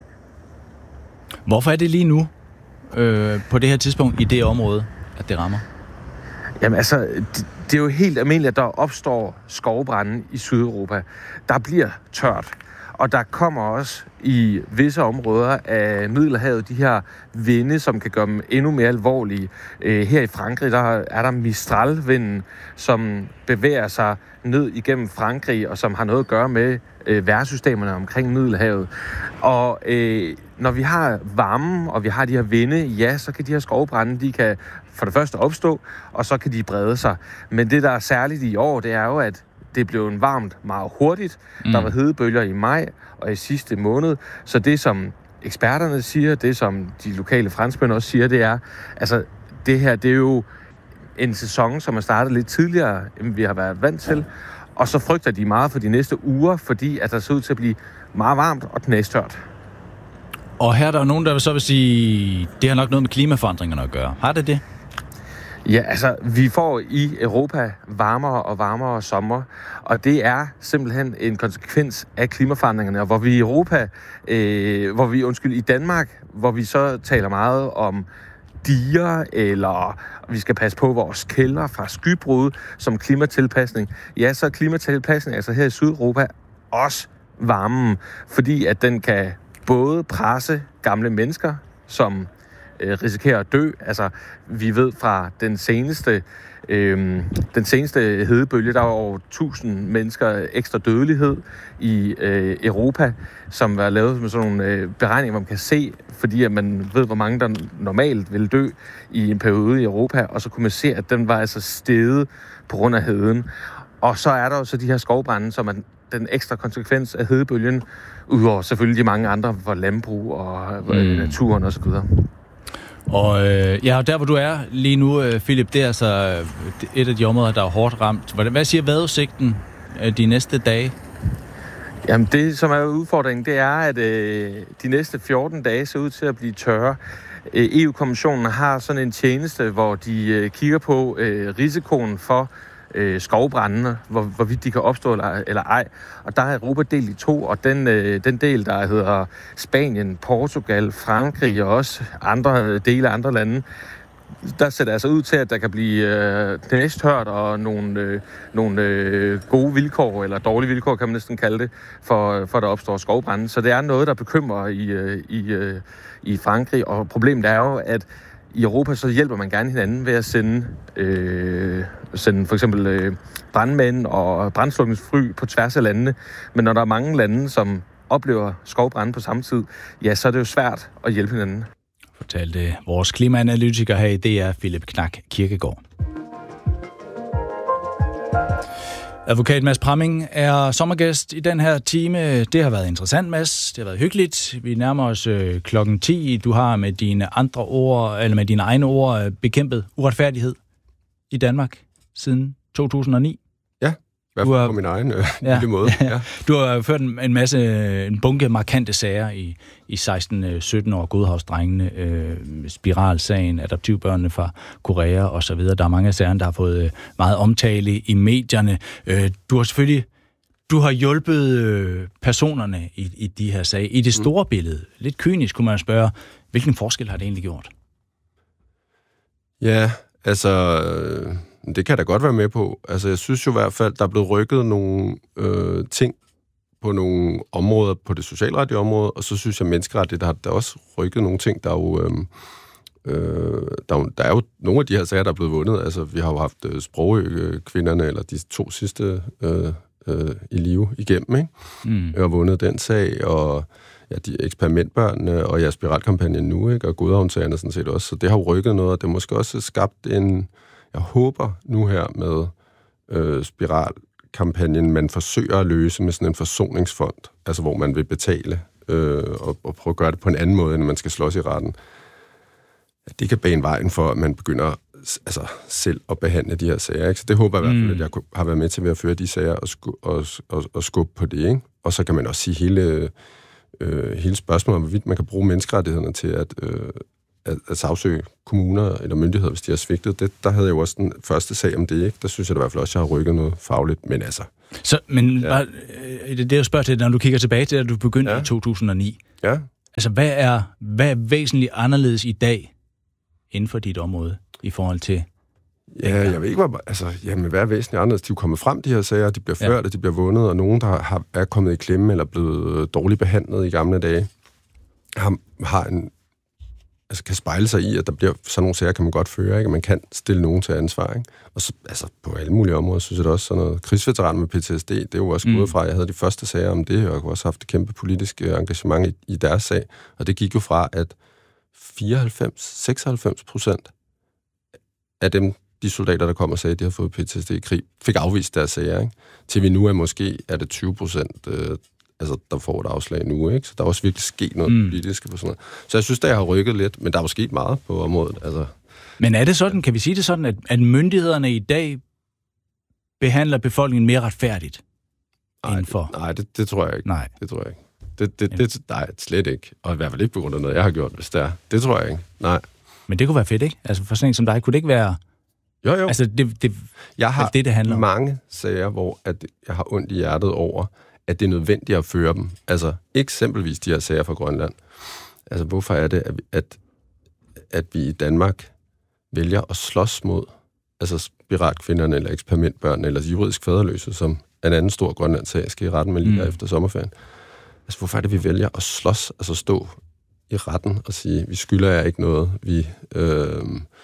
Hvorfor er det lige nu, øh, på det her tidspunkt i det område, at det rammer? Jamen altså, det, det er jo helt almindeligt, at der opstår skovbrande i Sydeuropa. Der bliver tørt, og der kommer også i visse områder af Middelhavet de her vinde, som kan gøre dem endnu mere alvorlige. Øh, her i Frankrig, der er der Mistral-vinden, som bevæger sig ned igennem Frankrig, og som har noget at gøre med øh, vejrsystemerne omkring Middelhavet. Og øh, når vi har varmen, og vi har de her vinde, ja, så kan de her skovbrande, de kan for det første opstå, og så kan de brede sig. Men det, der er særligt i år, det er jo, at det blev varmt meget hurtigt. Mm. Der var hedebølger i maj og i sidste måned. Så det, som eksperterne siger, det som de lokale franskmænd også siger, det er, altså det her, det er jo en sæson, som er startet lidt tidligere, end vi har været vant til. Og så frygter de meget for de næste uger, fordi at der ser ud til at blive meget varmt og knastørt. Og her er der nogen, der så vil sige, det har nok noget med klimaforandringerne at gøre. Har det det? Ja, altså, vi får i Europa varmere og varmere sommer, og det er simpelthen en konsekvens af klimaforandringerne, og hvor vi i Europa, øh, hvor vi, undskyld, i Danmark, hvor vi så taler meget om diger, eller vi skal passe på vores kælder fra skybrud som klimatilpasning. Ja, så er klimatilpasning, altså her i Sydeuropa, også varmen, fordi at den kan både presse gamle mennesker, som risikerer at dø. Altså, vi ved fra den seneste, øh, den seneste hedebølge, der var over tusind mennesker ekstra dødelighed i øh, Europa, som var lavet med sådan nogle øh, beregninger, hvor man kan se, fordi at man ved, hvor mange der normalt vil dø i en periode i Europa, og så kunne man se, at den var altså steget på grund af heden. Og så er der jo så de her skovbrande, som er den ekstra konsekvens af hedebølgen, udover selvfølgelig de mange andre for landbrug og mm. naturen osv. Og øh, ja, der hvor du er lige nu, øh, Philip, det er altså et af de områder, der er hårdt ramt. Hvad siger vejrudsigten øh, de næste dage? Jamen det, som er udfordringen, det er, at øh, de næste fjorten dage ser ud til at blive tørre. Øh, E U-kommissionen har sådan en tjeneste, hvor de øh, kigger på øh, risikoen for øh, skovbrændene, hvor, hvorvidt de kan opstå eller, eller ej. Og der er Europa delt i to, og den, øh, den del, der hedder Spanien, Portugal, Frankrig og også andre dele af andre lande, der ser det altså ud til, at der kan blive øh, knæstørt og nogle, øh, nogle øh, gode vilkår, eller dårlige vilkår, kan man næsten kalde det, for, for at der opstår skovbrænde. Så det er noget, der bekymrer i, øh, i, øh, i Frankrig, og problemet er jo, at i Europa så hjælper man gerne hinanden ved at sende, øh, sende for eksempel øh, brandmænd og brandslukningsfly på tværs af landene. Men når der er mange lande, som oplever skovbrænde på samme tid, ja, så er det jo svært at hjælpe hinanden. Fortalte vores klimaanalytiker her i D R, Philip Knak Kirkegaard. Advokat Mads Pramming er sommergæst i den her time. Det har været interessant, Mads. Det har været hyggeligt. Vi nærmer os øh, klokken ti. Du har med dine andre ord, eller med dine egne ord, bekæmpet uretfærdighed i Danmark siden to tusind og ni. Ja, i hvert fald på min egen øh, ja, lille måde. Ja. Du har ført en, en masse, en bunke markante sager i, i seksten sytten år, Godhavnsdrengene, øh, spiralsagen, adoptivbørnene fra Korea osv. Der er mange af sagerne, der har fået meget omtale i medierne. Øh, du har selvfølgelig du har hjulpet øh, personerne i, i de her sager. I det store mm. billede, lidt kynisk kunne man spørge, hvilken forskel har det egentlig gjort? Ja, altså... Øh... Det kan jeg da godt være med på. Altså, jeg synes jo i hvert fald, der er blevet rykket nogle øh, ting på nogle områder, på det socialretlige område, og så synes jeg, at menneskeretligt, der har der også rykket nogle ting, der er jo... Øh, øh, der, der er jo nogle af de her sager, der er blevet vundet. Altså, vi har jo haft øh, Sprogø-kvinderne, eller de to sidste øh, øh, i live igennem, ikke? Mm. Jeg har vundet den sag, og ja, de eksperimentbørnene, og ja, spiralkampagnen nu, ikke? Og Godhavnsagerne sådan set også. Så det har jo rykket noget, og det har måske også skabt en... Jeg håber nu her med øh, spiralkampagnen, man forsøger at løse med sådan en forsoningsfond, altså hvor man vil betale øh, og, og prøve at gøre det på en anden måde, end man skal slås i retten. At det kan bane vejen for, at man begynder altså, selv at behandle de her sager. Ikke? Så det håber jeg i hvert fald, at jeg har været med til ved at føre de sager og, sku, og, og, og skubbe på det. Ikke? Og så kan man også sige hele, øh, hele spørgsmålet om, hvorvidt man kan bruge menneskerettighederne til at... Øh, At, at sagsøge kommuner eller myndigheder, hvis de har svigtet. Det, der havde jeg jo også den første sag om det, ikke? Der synes jeg da i hvert fald også, at jeg har rykket noget fagligt. Men altså, Så, men Ja. bare, øh, det, det jeg spørger til, når du kigger tilbage til, at du begyndte Ja. i to tusind og ni. Ja. Altså, hvad er, hvad er væsentligt anderledes i dag inden for dit område i forhold til... Ja, jeg ved ikke, hvad, altså, jamen, hvad er væsentligt anderledes? De er jo kommet frem, de her sager, de bliver ført, Ja. og de bliver vundet, og nogen, der har, er kommet i klemme eller blevet dårligt behandlet i gamle dage, har, har en, altså, kan spejle sig i, at der bliver sådan nogle sager, kan man godt føre, ikke? Man kan stille nogen til ansvar, ikke? Og så, altså, på alle mulige områder, synes jeg det også, sådan noget krigsveteran med P T S D, det er jo også mm. gået fra, jeg havde de første sager om det, og jeg har også haft et kæmpe politisk engagement i, i deres sag, og det gik jo fra, at fireoghalvfems til seksoghalvfems procent af dem, de soldater, der kom og sagde, at de havde fået P T S D i krig, fik afvist deres sager, ikke? Til vi nu er måske, er det tyve procent, øh, altså, der får et afslag nu, ikke? Så der er også virkelig sket noget mm. politisk på sådan noget. Så jeg synes, der har rykket lidt, men der er jo sket meget på området, altså. Men er det sådan, kan vi sige det sådan, at, at myndighederne i dag behandler befolkningen mere retfærdigt? Nej, indenfor? det, nej det, det tror jeg ikke. Nej. Det tror jeg ikke. Det, det, det, nej, slet ikke. Og i hvert fald ikke på grund af noget, jeg har gjort, hvis det er. Det tror jeg ikke. Nej. Men det kunne være fedt, ikke? Altså for sådan en som dig, kunne det ikke være... Jo, jo. Altså det, det, jeg har det, det handler om. mange sager, hvor at jeg har ondt i hjertet over, at det er nødvendigt at føre dem. Altså eksempelvis de her sager fra Grønland. Altså hvorfor er det, at, at, at vi i Danmark vælger at slås mod altså spiratkvinderne eller eksperimentbørnene eller juridisk faderløse, som en anden stor Grønlandssag skal i retten med lige mm. efter sommerferien. Altså hvorfor er det, vi vælger at slås, altså stå i retten og sige, vi skylder jer ikke noget, vi... Øh,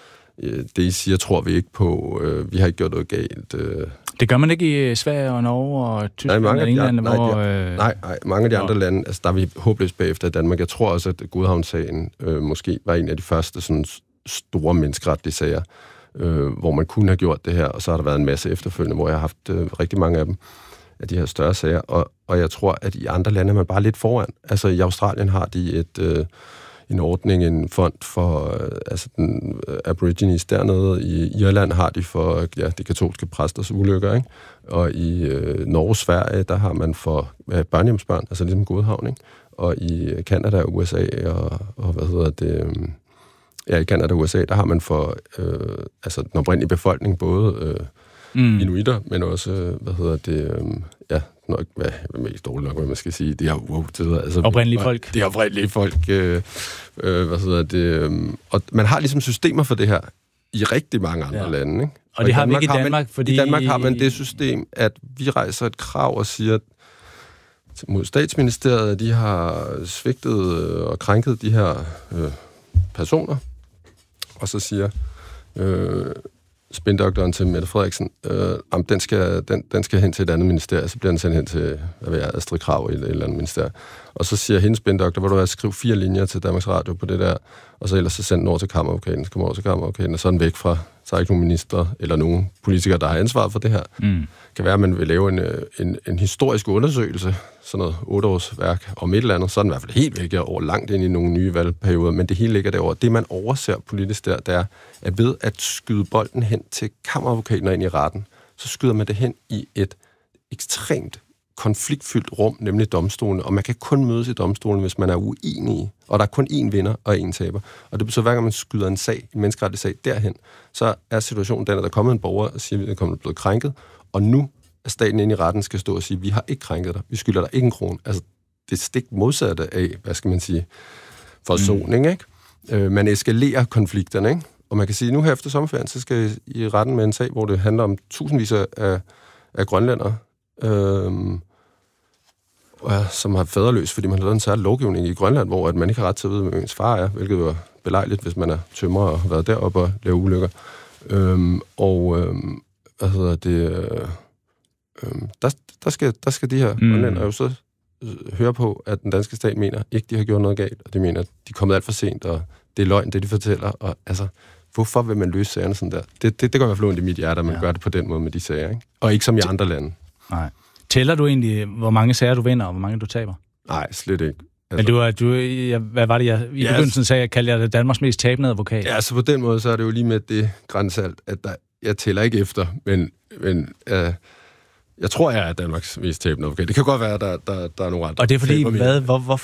det, I siger, tror vi ikke på. Øh, vi har ikke gjort noget galt. Øh. Det gør man ikke i Sverige og Norge og Tyskland nej, og England, nej, hvor... De, nej, nej, mange af de andre lande, altså der er vi håbløst bagefter i Danmark. Jeg tror også, at Godhavnssagen øh, måske var en af de første sådan store menneskeretlige sager, øh, hvor man kunne have gjort det her, og så har der været en masse efterfølgende, hvor jeg har haft øh, rigtig mange af dem, af de her større sager, og, og jeg tror, at i andre lande er man bare lidt foran. Altså i Australien har de et... Øh, en ordning, en fond for øh, altså den øh, aborigines dernede. I Irland har de for ja, de katolske præsters ulykker, ikke? Og i øh, Norge og Sverige, der har man for øh, børnehjemsbørn, altså ligesom Godhavn, ikke? Og i Canada og U S A og, og hvad hedder det... Øh, ja, i Canada og U S A, der har man for øh, altså den oprindelige befolkning, både øh, mm. inuitter, men også, øh, hvad hedder det... Øh, ja, nok, hvad er mest dårligt nok, hvad man skal sige. Det er wow, det hedder, altså, oprindelige folk. Det er oprindelige folk. Øh, øh, hvad hedder det? Øh, og man har ligesom systemer for det her i rigtig mange andre ja. lande, ikke? Og, og det har vi ikke i Danmark, man, fordi... I Danmark har man det system, at vi rejser et krav og siger mod Statsministeriet, at de har svigtet og krænket de her øh, personer, og så siger... Øh, spindoktoren til Mette Frederiksen, øh, om den skal, den, den skal hen til et andet ministerium, så bliver den sendt hen til, hvad ved jeg, Astrid Krag i et eller andet ministerium. Og så siger hendes spindoktor, hvor du vil skrive fire linjer til Danmarks Radio på det der, og så ellers så send den over til kammeradvokaten, så kommer over til kammeradvokaten, og så er den væk fra, så er ikke nogen minister eller nogen politikere, der har ansvaret for det her. Mm. Det kan være, at man vil lave en, en, en historisk undersøgelse, sådan noget otte års værk om et eller andet, så er den i hvert fald helt væk over langt ind i nogle nye valgperioder, men det hele ligger derovre. Det, man overser politisk der, det er, at ved at skyde bolden hen til kammeradvokaten og ind i retten, så skyder man det hen i et ekstremt konfliktfyldt rum, nemlig domstolene, og man kan kun mødes i domstolen, hvis man er uenig, og der er kun én vinder og én taber. Og det betyder, hver gang man skyder en sag, en menneskerettig sag derhen, så er situationen den, at der er kommet en borger og siger, at vi er blevet krænket, og nu er staten inde i retten skal stå og sige, at vi har ikke krænket dig, vi skylder dig ikke en krone. Altså, det er stik modsatte af, hvad skal man sige, forsoning, mm. ikke? Øh, man eskalerer konflikterne, ikke? Og man kan sige, at nu her efter sommerferien, så skal jeg i retten med en sag, hvor det handler om tusindvis af, af grønlændere, øh, som har faderløs, fordi man har lavet en særlig lovgivning i Grønland, hvor at man ikke har ret til at vide, hvem ens far er, hvilket jo er belejligt, hvis man er tømrer og har været deroppe og lavet ulykker. Øhm, og øhm, hvad hedder det... Øhm, der, der, skal, der skal de her mm. grønlændere jo så høre på, at den danske stat mener ikke, de har gjort noget galt, og de mener, at de er kommet alt for sent, og det er løgn, det de fortæller, og altså... Hvorfor vil man løse sagerne sådan der? Det, det, det går i hvert fald ondt i mit hjerte, at man ja. gør det på den måde med de sager, ikke? Og ikke som i andre lande. Nej. Tæller du egentlig, hvor mange sager du vinder, og hvor mange du taber? Nej, slet ikke. Altså, men du er, du, ja, hvad var det, jeg i ja, begyndelsen sagde, jeg kaldte jeg det Danmarks mest tabende advokat? Ja, så på den måde, så er det jo lige med det grænsalt, at der, jeg tæller ikke efter, men, men øh, jeg tror, jeg er Danmarks mest tabende advokat. Det kan godt være, at der, der, der er nogle andre. Og det er fordi, hvad, hvor, hvorfor?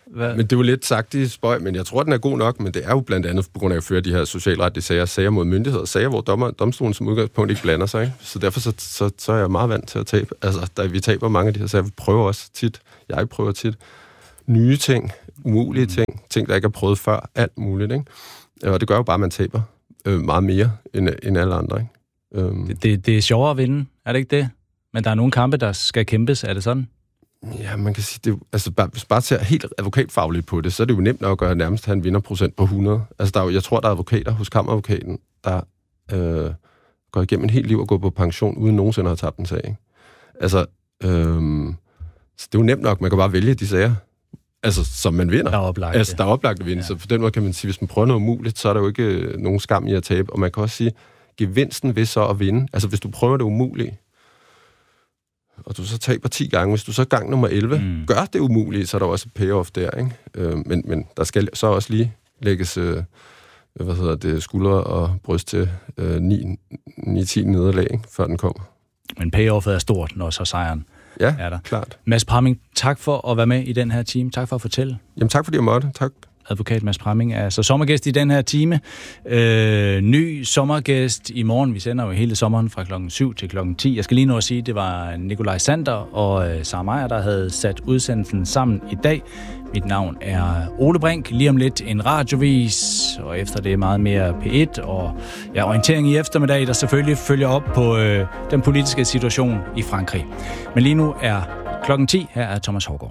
Hvad? Men det er jo lidt sagt i spøj, men jeg tror, den er god nok, men det er jo blandt andet på grund af at føre de her socialretlige sager, sager mod myndigheder, sager, hvor dommer, domstolen som udgangspunkt ikke blander sig. Ikke? Så derfor så, så, så er jeg meget vant til at tabe. Altså, da vi taber mange af de her sager, vi prøver også tit, jeg prøver tit, nye ting, umulige mm. ting, ting, der ikke er prøvet før, alt muligt. Ikke? Og det gør jo bare, at man taber øh, meget mere end, end alle andre. Ikke? Um. Det, det, det er sjovere at vinde, er det ikke det? Men der er nogle kampe, der skal kæmpes, er det sådan? Ja, man kan sige, det er, altså bare, hvis bare ser helt advokatfagligt på det, så er det jo nemt nok at gøre nærmest have en vinderprocent på hundrede. Altså, der er jo, jeg tror, der er advokater hos kammeradvokaten, der øh, går igennem en hel liv og går på pension, uden nogensinde at have tabt en sag. Ikke? Altså, øh, så det er jo nemt nok, man kan bare vælge de sager, altså, som man vinder. Der er oplagt. Altså, der er oplagt at vinde. Ja. Så på den måde kan man sige, hvis man prøver noget umuligt, så er der jo ikke nogen skam i at tabe. Og man kan også sige, gevinsten ved så at vinde. Altså, hvis du prøver det umulige, og du så taber ti gange, hvis du så gang nummer elleve mm. gør det umuligt, så er der også et payoff der, ikke? Øh, men, men der skal så også lige lægges øh, hvad hedder det, skuldre og bryst til øh, ni ti nederlag, ikke? Før den kommer. Men payoffet er stort, når så sejren ja, er der. Klart. Mads Pramming, tak for at være med i den her time. Tak for at fortælle. Jamen tak fordi jeg måtte. Tak. Advokat Mads Pramming er så sommergæst i den her time. Øh, ny sommergæst i morgen. Vi sender jo hele sommeren fra klokken syv til klokken ti. Jeg skal lige nå at sige, at det var Nikolaj Sander og øh, Sara Meyer, der havde sat udsendelsen sammen i dag. Mit navn er Ole Brink. Lige om lidt en radiovis, og efter det meget mere P et og ja, orientering i eftermiddag, der selvfølgelig følger op på øh, den politiske situation i Frankrig. Men lige nu er klokken ti. Her er Thomas Hårgaard.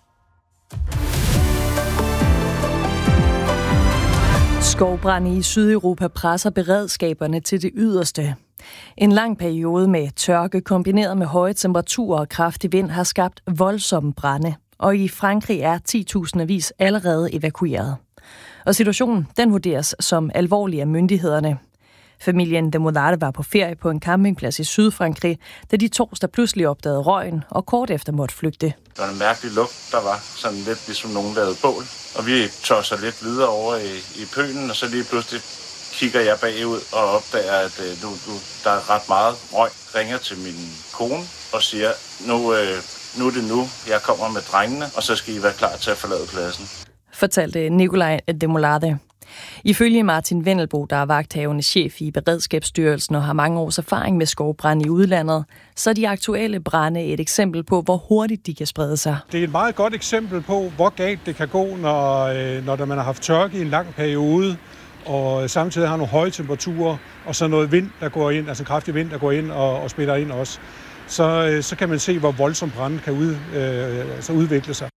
Skovbrande i Sydeuropa presser beredskaberne til det yderste. En lang periode med tørke kombineret med høje temperaturer og kraftig vind har skabt voldsomme brande, og i Frankrig er ti tusindvis allerede evakueret. Og situationen, den vurderes som alvorlig af myndighederne. Familien de Mollade var på ferie på en campingplads i Sydfrankrig, da de torsdag pludselig opdagede røgen og kort efter måtte flygte. Der var en mærkelig lugt, der var sådan lidt ligesom nogen lavede bål. Og vi tosser lidt videre over i, i pølen, og så lige pludselig kigger jeg bagud og opdager, at øh, nu, nu, der er ret meget røg. Ringer til min kone og siger, nu, øh, nu er det nu, jeg kommer med drengene, og så skal I være klar til at forlade pladsen. Fortalte Nikolaj de Mollade. Ifølge Martin Vendelbo, der er vagthavende chef i Beredskabsstyrelsen og har mange års erfaring med skovbrand i udlandet, så er de aktuelle brande et eksempel på, hvor hurtigt de kan sprede sig. Det er et meget godt eksempel på, hvor galt det kan gå, når, når man har haft tørke i en lang periode, og samtidig har nogle høje temperaturer, og så noget vind, der går ind, altså kraftig vind, der går ind og, og spiller ind også. Så, så kan man se, hvor voldsomt branden kan ud, øh, altså udvikle sig.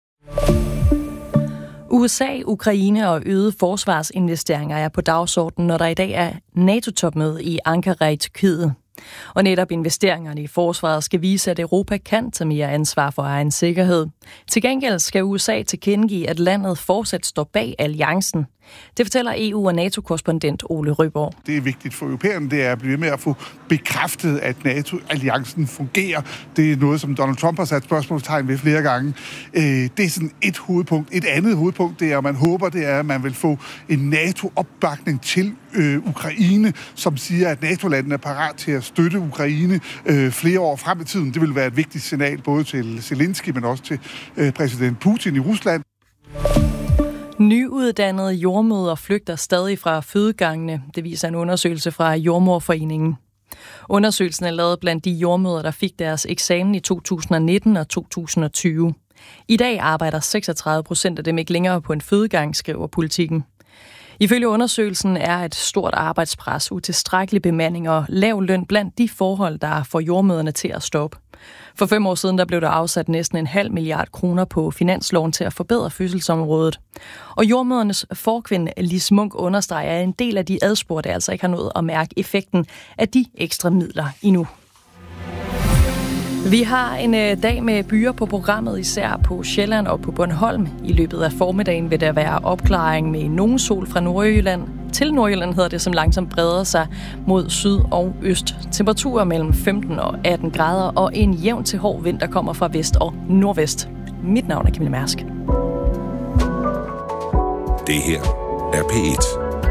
U S A, Ukraine og øgede forsvarsinvesteringer er på dagsordenen, når der i dag er NATO-topmøde i Ankara i Tyrkiet. Og netop investeringerne i forsvaret skal vise, at Europa kan tage mere ansvar for egen sikkerhed. Til gengæld skal U S A tilkendegive, at landet fortsat står bag alliancen. Det fortæller E U- og NATO-korrespondent Ole Røborg. Det er vigtigt for europæerne, det er at blive med at få bekræftet, at NATO-alliancen fungerer. Det er noget, som Donald Trump har sat spørgsmålstegn ved flere gange. Det er sådan et hovedpunkt. Et andet hovedpunkt, det er, at man håber, det er, at man vil få en NATO-opbakning til øh, Ukraine, som siger, at NATO-landene er parat til at støtte Ukraine øh, flere år frem i tiden. Det vil være et vigtigt signal både til Zelensky, men også til øh, præsident Putin i Rusland. Nyuddannede jordmødre flygter stadig fra fødegangene. Det viser en undersøgelse fra Jordemoderforeningen. Undersøgelsen er lavet blandt de jordmødre, der fik deres eksamen i to tusind nitten og to tusind tyve. I dag arbejder seksogtredive procent af dem ikke længere på en fødegang, skriver Politikken. Ifølge undersøgelsen er et stort arbejdspres, utilstrækkelig bemanding og lav løn blandt de forhold, der får jordmøderne til at stoppe. For fem år siden der blev der afsat næsten en halv milliard kroner på finansloven til at forbedre fødselsområdet. Og jordmødernes forkvinde Lis Munk understreger, at en del af de adspurgte altså ikke har nået at mærke effekten af de ekstra midler endnu. Vi har en øh, dag med byer på programmet, især på Sjælland og på Bornholm. I løbet af formiddagen vil der være opklaring med nogen sol fra Nordjylland. Til Nordjylland hedder det, som langsomt breder sig mod syd og øst. Temperaturer mellem femten og atten grader og en jævn til hård vind, der kommer fra vest og nordvest. Mit navn er Camilla Mærsk. Det her er P et.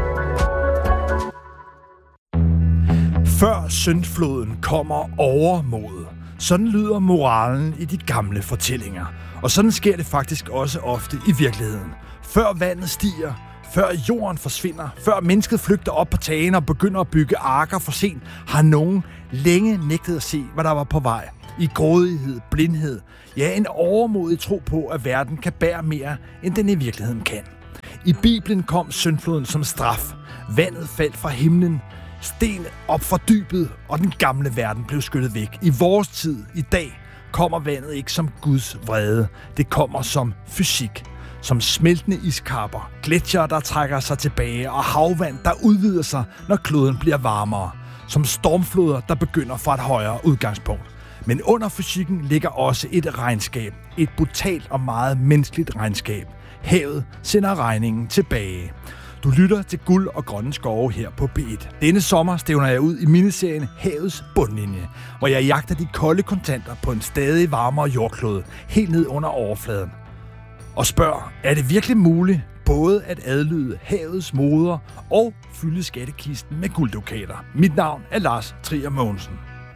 Før syndfloden kommer overmod. Sådan lyder moralen i de gamle fortællinger. Og sådan sker det faktisk også ofte i virkeligheden. Før vandet stiger, før jorden forsvinder, før mennesket flygter op på tagene og begynder at bygge arker for sent, har nogen længe nægtet at se, hvad der var på vej. I grådighed, blindhed, ja, en overmodig tro på, at verden kan bære mere, end den i virkeligheden kan. I Bibelen kom syndfloden som straf. Vandet faldt fra himlen, sten op fra dybet, og den gamle verden blev skyllet væk. I vores tid, i dag, kommer vandet ikke som Guds vrede. Det kommer som fysik. Som smeltende iskapper, gletsjere, der trækker sig tilbage, og havvand, der udvider sig, når kloden bliver varmere. Som stormfloder, der begynder fra et højere udgangspunkt. Men under fysikken ligger også et regnskab. Et brutalt og meget menneskeligt regnskab. Havet sender regningen tilbage. Du lytter til Guld og Grønne Skove her på P et. Denne sommer stævner jeg ud i miniserien Havets bundlinje, hvor jeg jagter de kolde kontanter på en stadig varmere jordklode, helt ned under overfladen. Og spørger, er det virkelig muligt både at adlyde havets moder og fylde skattekisten med gulddukater? Mit navn er Lars Trier Mogensen.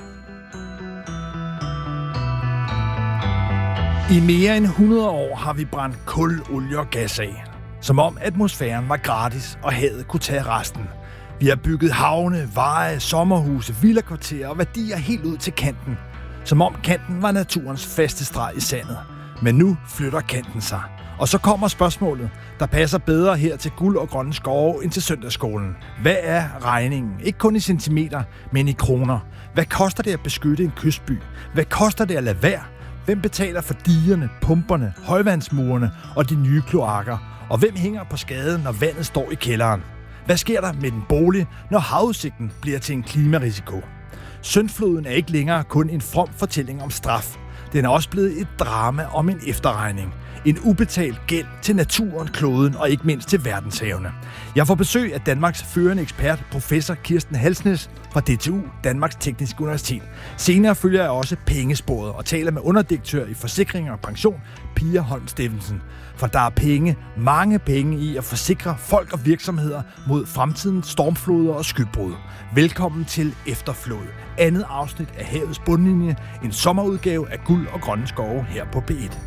I mere end hundrede år har vi brændt kul, olie og gas af. Som om atmosfæren var gratis, og havet kunne tage resten. Vi har bygget havne, veje, sommerhuse, villakvarterer og værdier helt ud til kanten. Som om kanten var naturens faste streg i sandet. Men nu flytter kanten sig. Og så kommer spørgsmålet, der passer bedre her til Guld og Grønne Skove end til søndagsskolen. Hvad er regningen? Ikke kun i centimeter, men i kroner. Hvad koster det at beskytte en kystby? Hvad koster det at lade være? Hvem betaler for digerne, pumperne, højvandsmurene og de nye kloakker? Og hvem hænger på skade, når vandet står i kælderen? Hvad sker der med den bolig, når havudsigten bliver til en klimarisiko? Syndfloden er ikke længere kun en from fortælling om straf. Den er også blevet et drama om en efterregning. En ubetalt gæld til naturen, kloden og ikke mindst til verdenshavene. Jeg får besøg af Danmarks førende ekspert, professor Kirsten Halsnæs fra D T U, Danmarks Tekniske Universitet. Senere følger jeg også pengesporet og taler med underdirektør i Forsikring og Pension, Pia Holm Steffensen. For der er penge, mange penge i at forsikre folk og virksomheder mod fremtidens stormfloder og skybrud. Velkommen til Efterflod, andet afsnit af Havets bundlinje, en sommerudgave af Guld og Grønne Skove her på P et.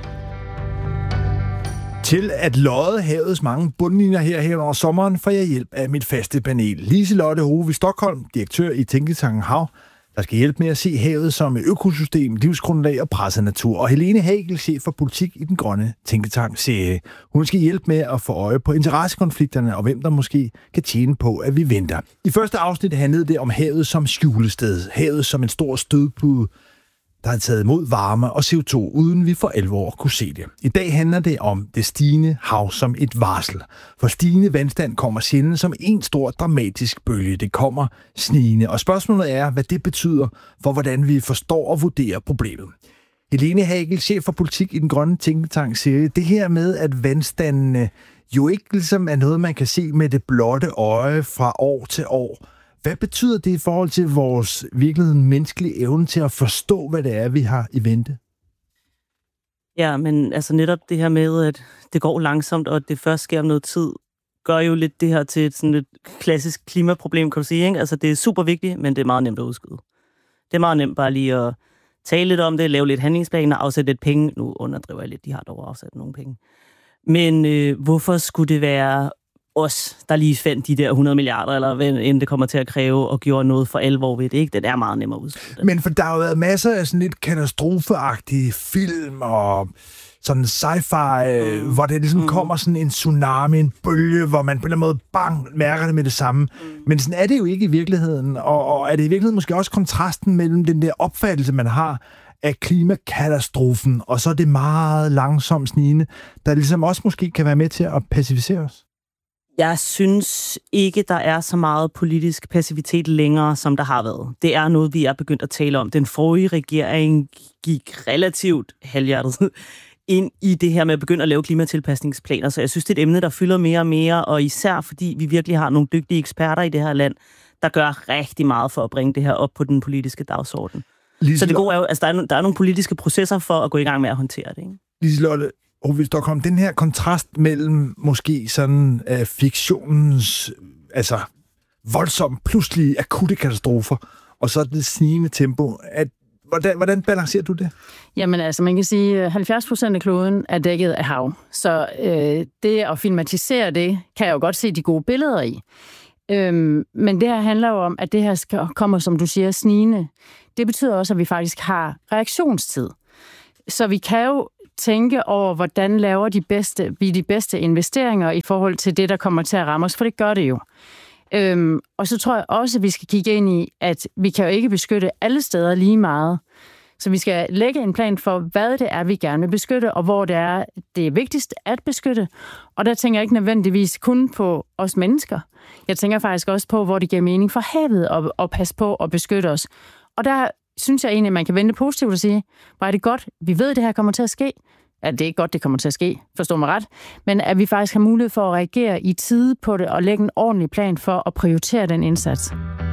Til at lodde havets mange bundlinjer her hen over sommeren får jeg hjælp af mit faste panel. Liselotte Hove Stockholm, direktør i Tænketanken Hav, der skal hjælpe med at se havet som et økosystem, livsgrundlag og presset natur. Og Helene Hagel, chef for politik i den grønne Tænketank C A. Hun skal hjælpe med at få øje på interessekonflikterne og hvem der måske kan tjene på, at vi venter. I første afsnit handlede det om havet som skjulested. Havet som en stor stødpude, der har taget imod varme og C O to, uden vi for alvor kunne se det. I dag handler det om det stigende hav som et varsel. For stigende vandstand kommer sjældent som en stor dramatisk bølge. Det kommer snigende, og spørgsmålet er, hvad det betyder for, hvordan vi forstår og vurderer problemet. Helene Hagel, chef for politik i den grønne Tænketank, siger det her med, at vandstandene jo ikke ligesom er noget, man kan se med det blotte øje fra år til år. Hvad betyder det i forhold til vores virkeligheden menneskelige evne til at forstå, hvad det er, vi har i vente? Ja, men altså netop det her med, at det går langsomt, og at det først sker om noget tid, gør jo lidt det her til et, sådan et klassisk klimaproblem, kan du sige, ikke? Altså det er super vigtigt, men det er meget nemt at udskyde. Det er meget nemt bare lige at tale lidt om det, lave lidt handlingsplaner, afsætte lidt penge. Nu underdriver jeg lidt, de har dog afsat nogle penge. Men øh, hvorfor skulle det være os, der lige fandt de der hundrede milliarder, eller hvad end det kommer til at kræve, og gjorde noget for alvor ved det, ikke? Det er meget nemmere at udskyde. Men for der har jo været masser af sådan lidt katastrofeagtige film og sådan sci-fi, mm. hvor det ligesom mm. kommer sådan en tsunami, en bølge, hvor man på en eller anden måde bang, mærker det med det samme. Mm. Men sådan er det jo ikke i virkeligheden, og, og er det i virkeligheden måske også kontrasten mellem den der opfattelse, man har af klimakatastrofen, og så det meget langsomt snigende, der ligesom også måske kan være med til at pacificere os? Jeg synes ikke, der er så meget politisk passivitet længere, som der har været. Det er noget, vi er begyndt at tale om. Den forrige regering gik relativt halvhjertet ind i det her med at begynde at lave klimatilpasningsplaner. Så jeg synes, det er et emne, der fylder mere og mere, og især fordi vi virkelig har nogle dygtige eksperter i det her land, der gør rigtig meget for at bringe det her op på den politiske dagsorden. Liselotte. Så det gode er jo, altså der er, der er nogle politiske processer for at gå i gang med at håndtere det, ikke? Liselotte, og hvis der kommer den her kontrast mellem måske sådan uh, fiktionens altså voldsomt pludselige akutte katastrofer, og så det snigende tempo, at hvordan, hvordan balancerer du det? Jamen altså, man kan sige, at halvfjerds procent af kloden er dækket af hav. Så øh, det at filmatisere det, kan jeg jo godt se de gode billeder i. Øhm, men det her handler jo om, at det her skal, kommer, som du siger, snigende. Det betyder også, at vi faktisk har reaktionstid. Så vi kan jo tænke over, hvordan laver de bedste, vi de bedste investeringer i forhold til det, der kommer til at ramme os, for det gør det jo. Øhm, og så tror jeg også, at vi skal kigge ind i, at vi kan jo ikke beskytte alle steder lige meget. Så vi skal lægge en plan for, hvad det er, vi gerne vil beskytte, og hvor det er, det er vigtigst at beskytte. Og der tænker jeg ikke nødvendigvis kun på os mennesker. Jeg tænker faktisk også på, hvor det giver mening for havet at, at passe på og beskytte os. Og der synes jeg egentlig, at man kan vente positivt og sige, hvor er det godt, vi ved, at det her kommer til at ske. Ja, det er ikke godt, det kommer til at ske, forstår mig ret. Men at vi faktisk har mulighed for at reagere i tide på det og lægge en ordentlig plan for at prioritere den indsats.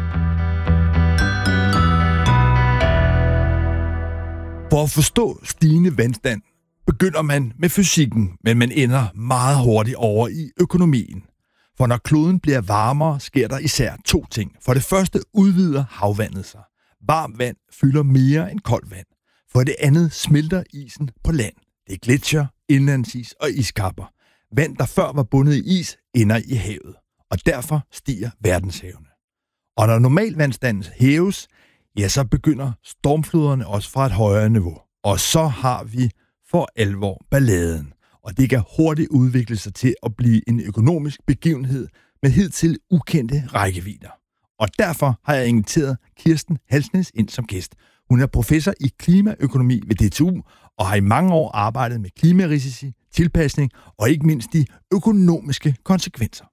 For at forstå stigende vandstand, begynder man med fysikken, men man ender meget hurtigt over i økonomien. For når kloden bliver varmere, sker der især to ting. For det første udvider havvandet sig. Varmt vand fylder mere end koldt vand. For det andet smelter isen på land. Det er gletsjer, indlandsis og iskapper. Vand, der før var bundet i is, ender i havet. Og derfor stiger verdenshavene. Og når normalvandstanden hæves, ja, så begynder stormfloderne også fra et højere niveau. Og så har vi for alvor balladen. Og det kan hurtigt udvikle sig til at blive en økonomisk begivenhed med hidtil ukendte rækkevidder. Og derfor har jeg inviteret Kirsten Halsnæs ind som gæst. Hun er professor i klimaøkonomi ved D T U og har i mange år arbejdet med klimarisici, tilpasning og ikke mindst de økonomiske konsekvenser.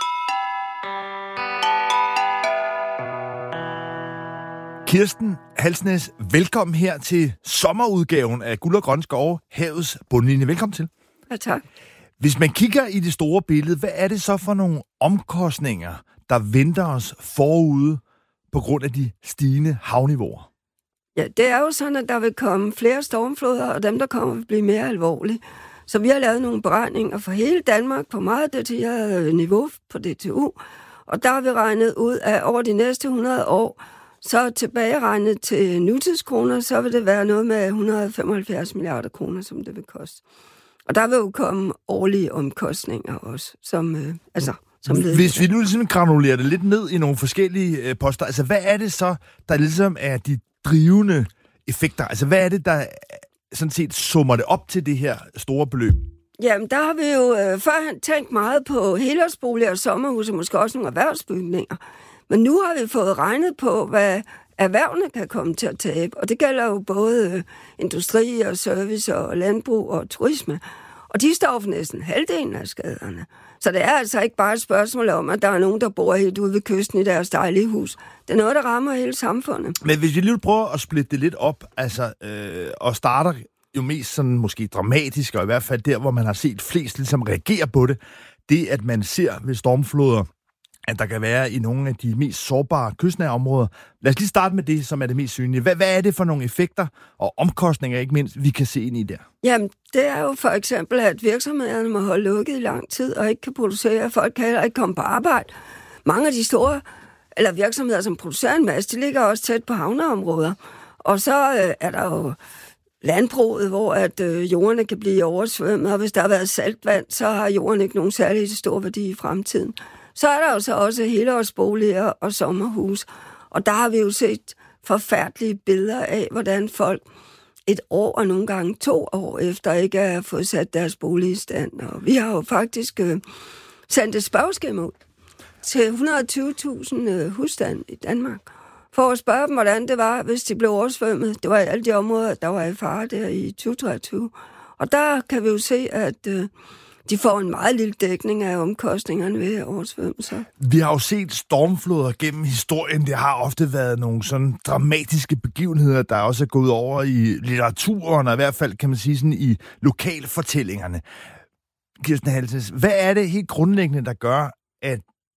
Kirsten Halsnæs, velkommen her til sommerudgaven af Guld og Grønne Skove, Havets bundlinje. Velkommen til. Ja, tak. Hvis man kigger i det store billede, hvad er det så for nogle omkostninger, der venter os forude på grund af de stigende havniveauer? Ja, det er jo sådan, at der vil komme flere stormfloder, og dem, der kommer, vil blive mere alvorlige. Så vi har lavet nogle beregninger for hele Danmark på meget detaljeret niveau på D T U, og der har vi regnet ud, at over de næste hundrede år, så tilbageregnet til nutidskroner, så vil det være noget med et hundrede og femoghalvfjerds milliarder kroner, som det vil koste. Og der vil jo komme årlige omkostninger også, som, øh, altså, som led. Hvis vi nu ligesom granulerer det lidt ned i nogle forskellige øh, poster, altså hvad er det så, der ligesom er de drivende effekter? Altså hvad er det, der sådan set summer det op til det her store beløb? Jamen, der har vi jo øh, førhen tænkt meget på helårsboliger og sommerhuse, og måske også nogle erhvervsbygninger. Men nu har vi fået regnet på, hvad erhvervene kan komme til at tabe. Og det gælder jo både øh, industri og service og landbrug og turisme. Og de står for næsten halvdelen af skaderne. Så det er altså ikke bare et spørgsmål om, at der er nogen, der bor helt ude ved kysten i deres dejlige hus. Det er noget, der rammer hele samfundet. Men hvis vi lige prøver at splitte det lidt op, altså, øh, og starter jo mest sådan måske dramatisk, og i hvert fald der, hvor man har set flest ligesom reagere på det, det at man ser ved stormfloder, at der kan være i nogle af de mest sårbare kystnære områder. Lad os lige starte med det, som er det mest synlige. Hvad, hvad er det for nogle effekter og omkostninger, ikke mindst, vi kan se ind i der? Jamen, det er jo for eksempel, at virksomhederne må holde lukket i lang tid og ikke kan producere. Folk kan heller ikke komme på arbejde. Mange af de store eller virksomheder, som producerer en masse, de ligger også tæt på havneområder. Og så øh, er der jo landbruget, hvor at øh, jordene kan blive oversvømmet, og hvis der har været saltvand, så har jorden ikke nogen særlig stor værdi i fremtiden. Så er der jo så også helårsboliger og sommerhus. Og der har vi jo set forfærdelige billeder af, hvordan folk et år og nogle gange to år efter ikke har fået sat deres bolig i stand. Og vi har jo faktisk øh, sendt et spørgeskema ud til et hundrede og tyve tusind øh, husstande i Danmark, for at spørge dem, hvordan det var, hvis de blev oversvømmet. Det var i alle de områder, der var i fare der i tyve treogtyve. Og der kan vi jo se, at øh, de får en meget lille dækning af omkostningerne ved oversvømmelser. Vi har jo set stormfloder gennem historien. Det har ofte været nogle sådan dramatiske begivenheder, der også er gået over i litteraturen, og i hvert fald kan man sige sådan i lokalfortællingerne. Kirsten Halsnæs, hvad er det helt grundlæggende, der gør, at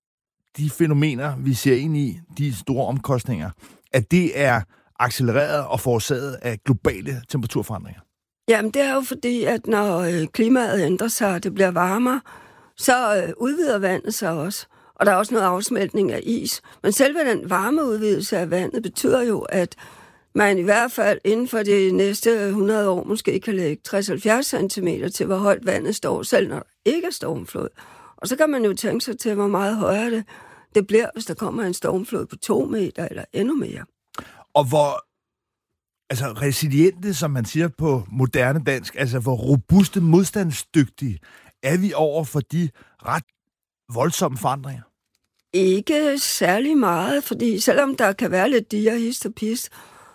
de fænomener, vi ser ind i, de store omkostninger, at det er accelereret og forårsaget af globale temperaturforandringer? Jamen, det er jo fordi, at når øh, klimaet ændrer sig, og det bliver varmere, så øh, udvider vandet sig også. Og der er også noget afsmeltning af is. Men selve den varmeudvidelse af vandet betyder jo, at man i hvert fald inden for de næste hundrede år måske kan lægge tres til halvfjerds centimeter til, hvor højt vandet står, selv når der ikke er stormflod. Og så kan man jo tænke sig til, hvor meget højere det, det bliver, hvis der kommer en stormflod på to meter eller endnu mere. Og hvor altså resiliente, som man siger på moderne dansk, altså hvor robuste, modstandsdygtige er vi over for de ret voldsomme forandringer? Ikke særlig meget, fordi selvom der kan være lidt diger, hist og pist,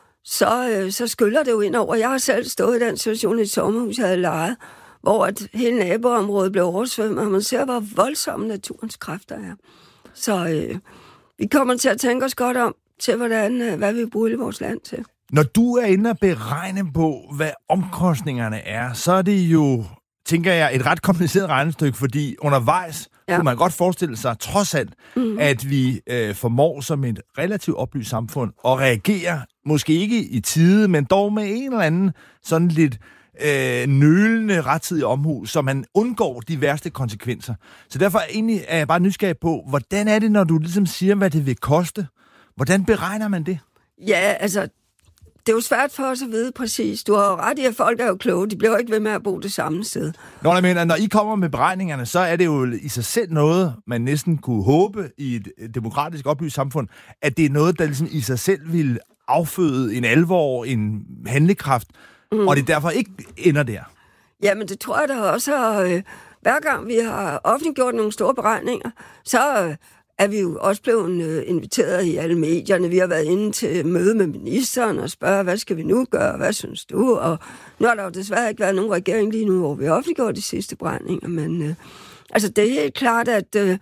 så, øh, så skyller det jo ind over. Jeg har selv stået i den situation i et sommerhus, jeg havde lejet, hvor at hele naboområdet blev oversvømmet, og man ser, hvor voldsomme naturens kræfter er. Så øh, vi kommer til at tænke os godt om, til hvordan, øh, hvad vi bruger i vores land til. Når du er inde og beregne på, hvad omkostningerne er, så er det jo, tænker jeg, et ret kompliceret regnestykke, fordi undervejs ja. kunne man godt forestille sig, trods alt, mm. at vi øh, formår som et relativt oplyst samfund at reagere, måske ikke i tide, men dog med en eller anden sådan lidt øh, nølende rettidig omhu, så man undgår de værste konsekvenser. Så derfor er, egentlig, er jeg bare nysgerrig på, hvordan er det, når du ligesom siger, hvad det vil koste? Hvordan beregner man det? Ja, altså, det er jo svært for os at vide præcis. Du har jo ret i, at folk er jo kloge. De bliver jo ikke ved med at bo det samme sted. Nå, jeg mener, når I kommer med beregningerne, så er det jo i sig selv noget, man næsten kunne håbe i et demokratisk oplyst samfund, at det er noget, der ligesom i sig selv vil afføde en alvor, en handlekraft, mm. og det derfor ikke ender der. Jamen, det tror jeg da også. Øh, hver gang vi har offentliggjort nogle store beregninger, så Øh, er vi jo også blevet øh, inviteret i alle medierne. Vi har været inde til møde med ministeren og spørge, hvad skal vi nu gøre, hvad synes du? Og nu har der jo desværre ikke været nogen regering lige nu, hvor vi har offentliggjort de sidste beregninger, men øh, altså det er helt klart, at, øh,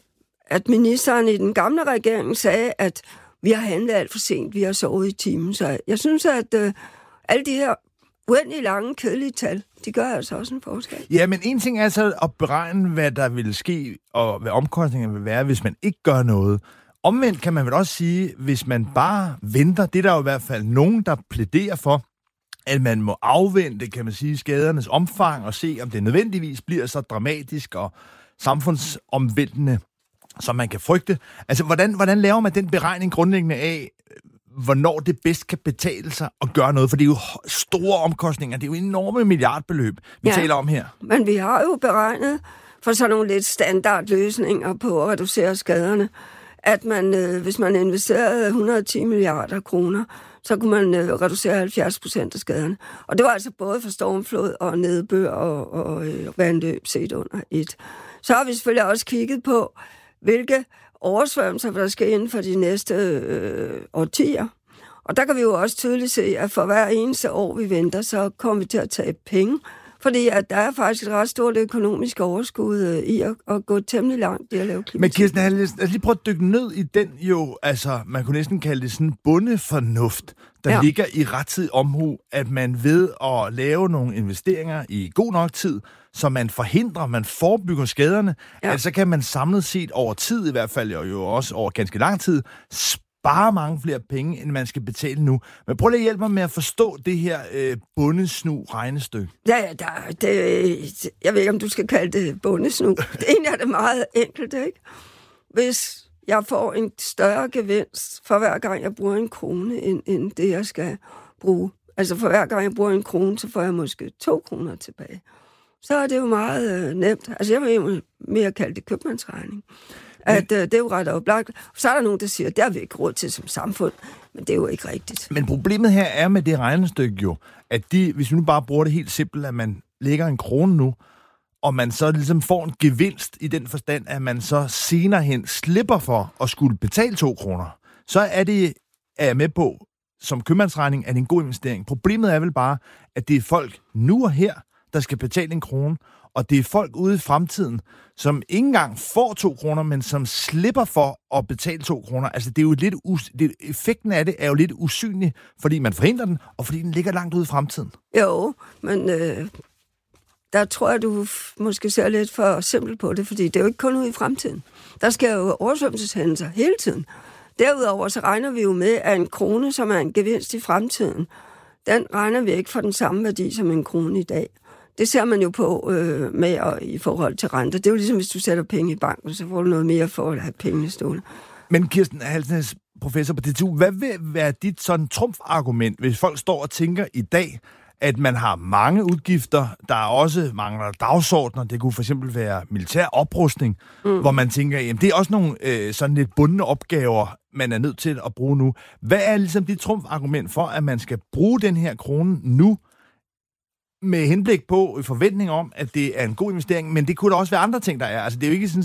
at ministeren i den gamle regering sagde, at vi har handlet alt for sent, vi har sovet i timen, så jeg synes, at øh, alle de her uendelig lange, kedelige tal, de gør altså også en forskel. Ja, men en ting er så at beregne, hvad der vil ske, og hvad omkostningerne vil være, hvis man ikke gør noget. Omvendt kan man vel også sige, hvis man bare venter, det er der jo i hvert fald nogen, der plæderer for, at man må afvente, kan man sige, skadernes omfang, og se, om det nødvendigvis bliver så dramatisk og samfundsomvæltende, som man kan frygte. Altså, hvordan, hvordan laver man den beregning grundlæggende af, hvornår det bedst kan betale sig at gøre noget? For det er jo store omkostninger, det er jo enorme milliardbeløb, vi ja, taler om her. Men vi har jo beregnet for sådan nogle lidt standardløsninger på at reducere skaderne, at man, øh, hvis man investerede et hundrede og ti milliarder kroner, så kunne man øh, reducere halvfjerds procent af skaderne. Og det var altså både for stormflod og nedbør og, og øh, vandløb set under et. Så har vi selvfølgelig også kigget på, hvilke oversvømmelser, der skal inden for de næste øh, årtier. Og der kan vi jo også tydeligt se, at for hver eneste år, vi venter, så kommer vi til at tage penge, fordi at der er faktisk et ret stort økonomisk overskud øh, i at, at gå temmelig langt i at lave klimatik. Men Kirsten, lad os lige prøve at dykke ned i den jo, altså man kunne næsten kalde det sådan bondefornuft, der ja. ligger i rettidig omhu, at man ved at lave nogle investeringer i god nok tid, så man forhindrer, man forebygger skaderne, ja. altså kan man samlet set over tid, i hvert fald og jo også over ganske lang tid, spare mange flere penge, end man skal betale nu. Men prøv lige at hjælpe mig med at forstå det her øh, bundesnu regnestykke. Ja, ja, der, det, jeg ved ikke, om du skal kalde det bundesnu. Det ene er det meget enkelt, ikke? Hvis jeg får en større gevinst for hver gang, jeg bruger en krone, end, end det, jeg skal bruge. Altså for hver gang, jeg bruger en krone, så får jeg måske to kroner tilbage. Så er det jo meget øh, nemt. Altså jeg vil jo mere kalde det købmandsregning. At øh, det er jo ret oplagt. Så er der nogen, der siger, at det har vi ikke råd til som samfund, men det er jo ikke rigtigt. Men problemet her er med det regnestykke jo, at de, hvis vi nu bare bruger det helt simpelt, at man lægger en krone nu, og man så ligesom får en gevinst i den forstand, at man så senere hen slipper for at skulle betale to kroner, så er det, er jeg med på, som købmandsregning, er det en god investering. Problemet er vel bare, at det er folk nu og her, der skal betale en krone, og det er folk ude i fremtiden, som ikke engang får to kroner, men som slipper for at betale to kroner. Altså, det er jo lidt us- det, effekten af det er jo lidt usynlig, fordi man forhindrer den, og fordi den ligger langt ude i fremtiden. Jo, men øh, der tror jeg, du måske ser lidt for simpelt på det, fordi det er jo ikke kun ude i fremtiden. Der skal jo oversvømmelseshændelser hele tiden. Derudover så regner vi jo med, at en krone, som er en gevinst i fremtiden, den regner vi ikke for den samme værdi som en krone i dag. Det ser man jo på øh, med og i forhold til renter. Det er jo ligesom, hvis du sætter penge i banken, så får du noget mere for at have pengene stående. Men Kirsten Halsnæs, professor på D T U. Hvad vil være dit sådan trumfargument, hvis folk står og tænker i dag, at man har mange udgifter, der er også mangler dagsordner, det kunne for eksempel være militær oprustning, mm. hvor man tænker, jamen det er også nogle øh, sådan lidt bundne opgaver, man er nødt til at bruge nu. Hvad er ligesom dit trumfargument for, at man skal bruge den her krone nu, med henblik på forventning om, at det er en god investering, men det kunne der også være andre ting, der er. Altså det er jo ikke sådan,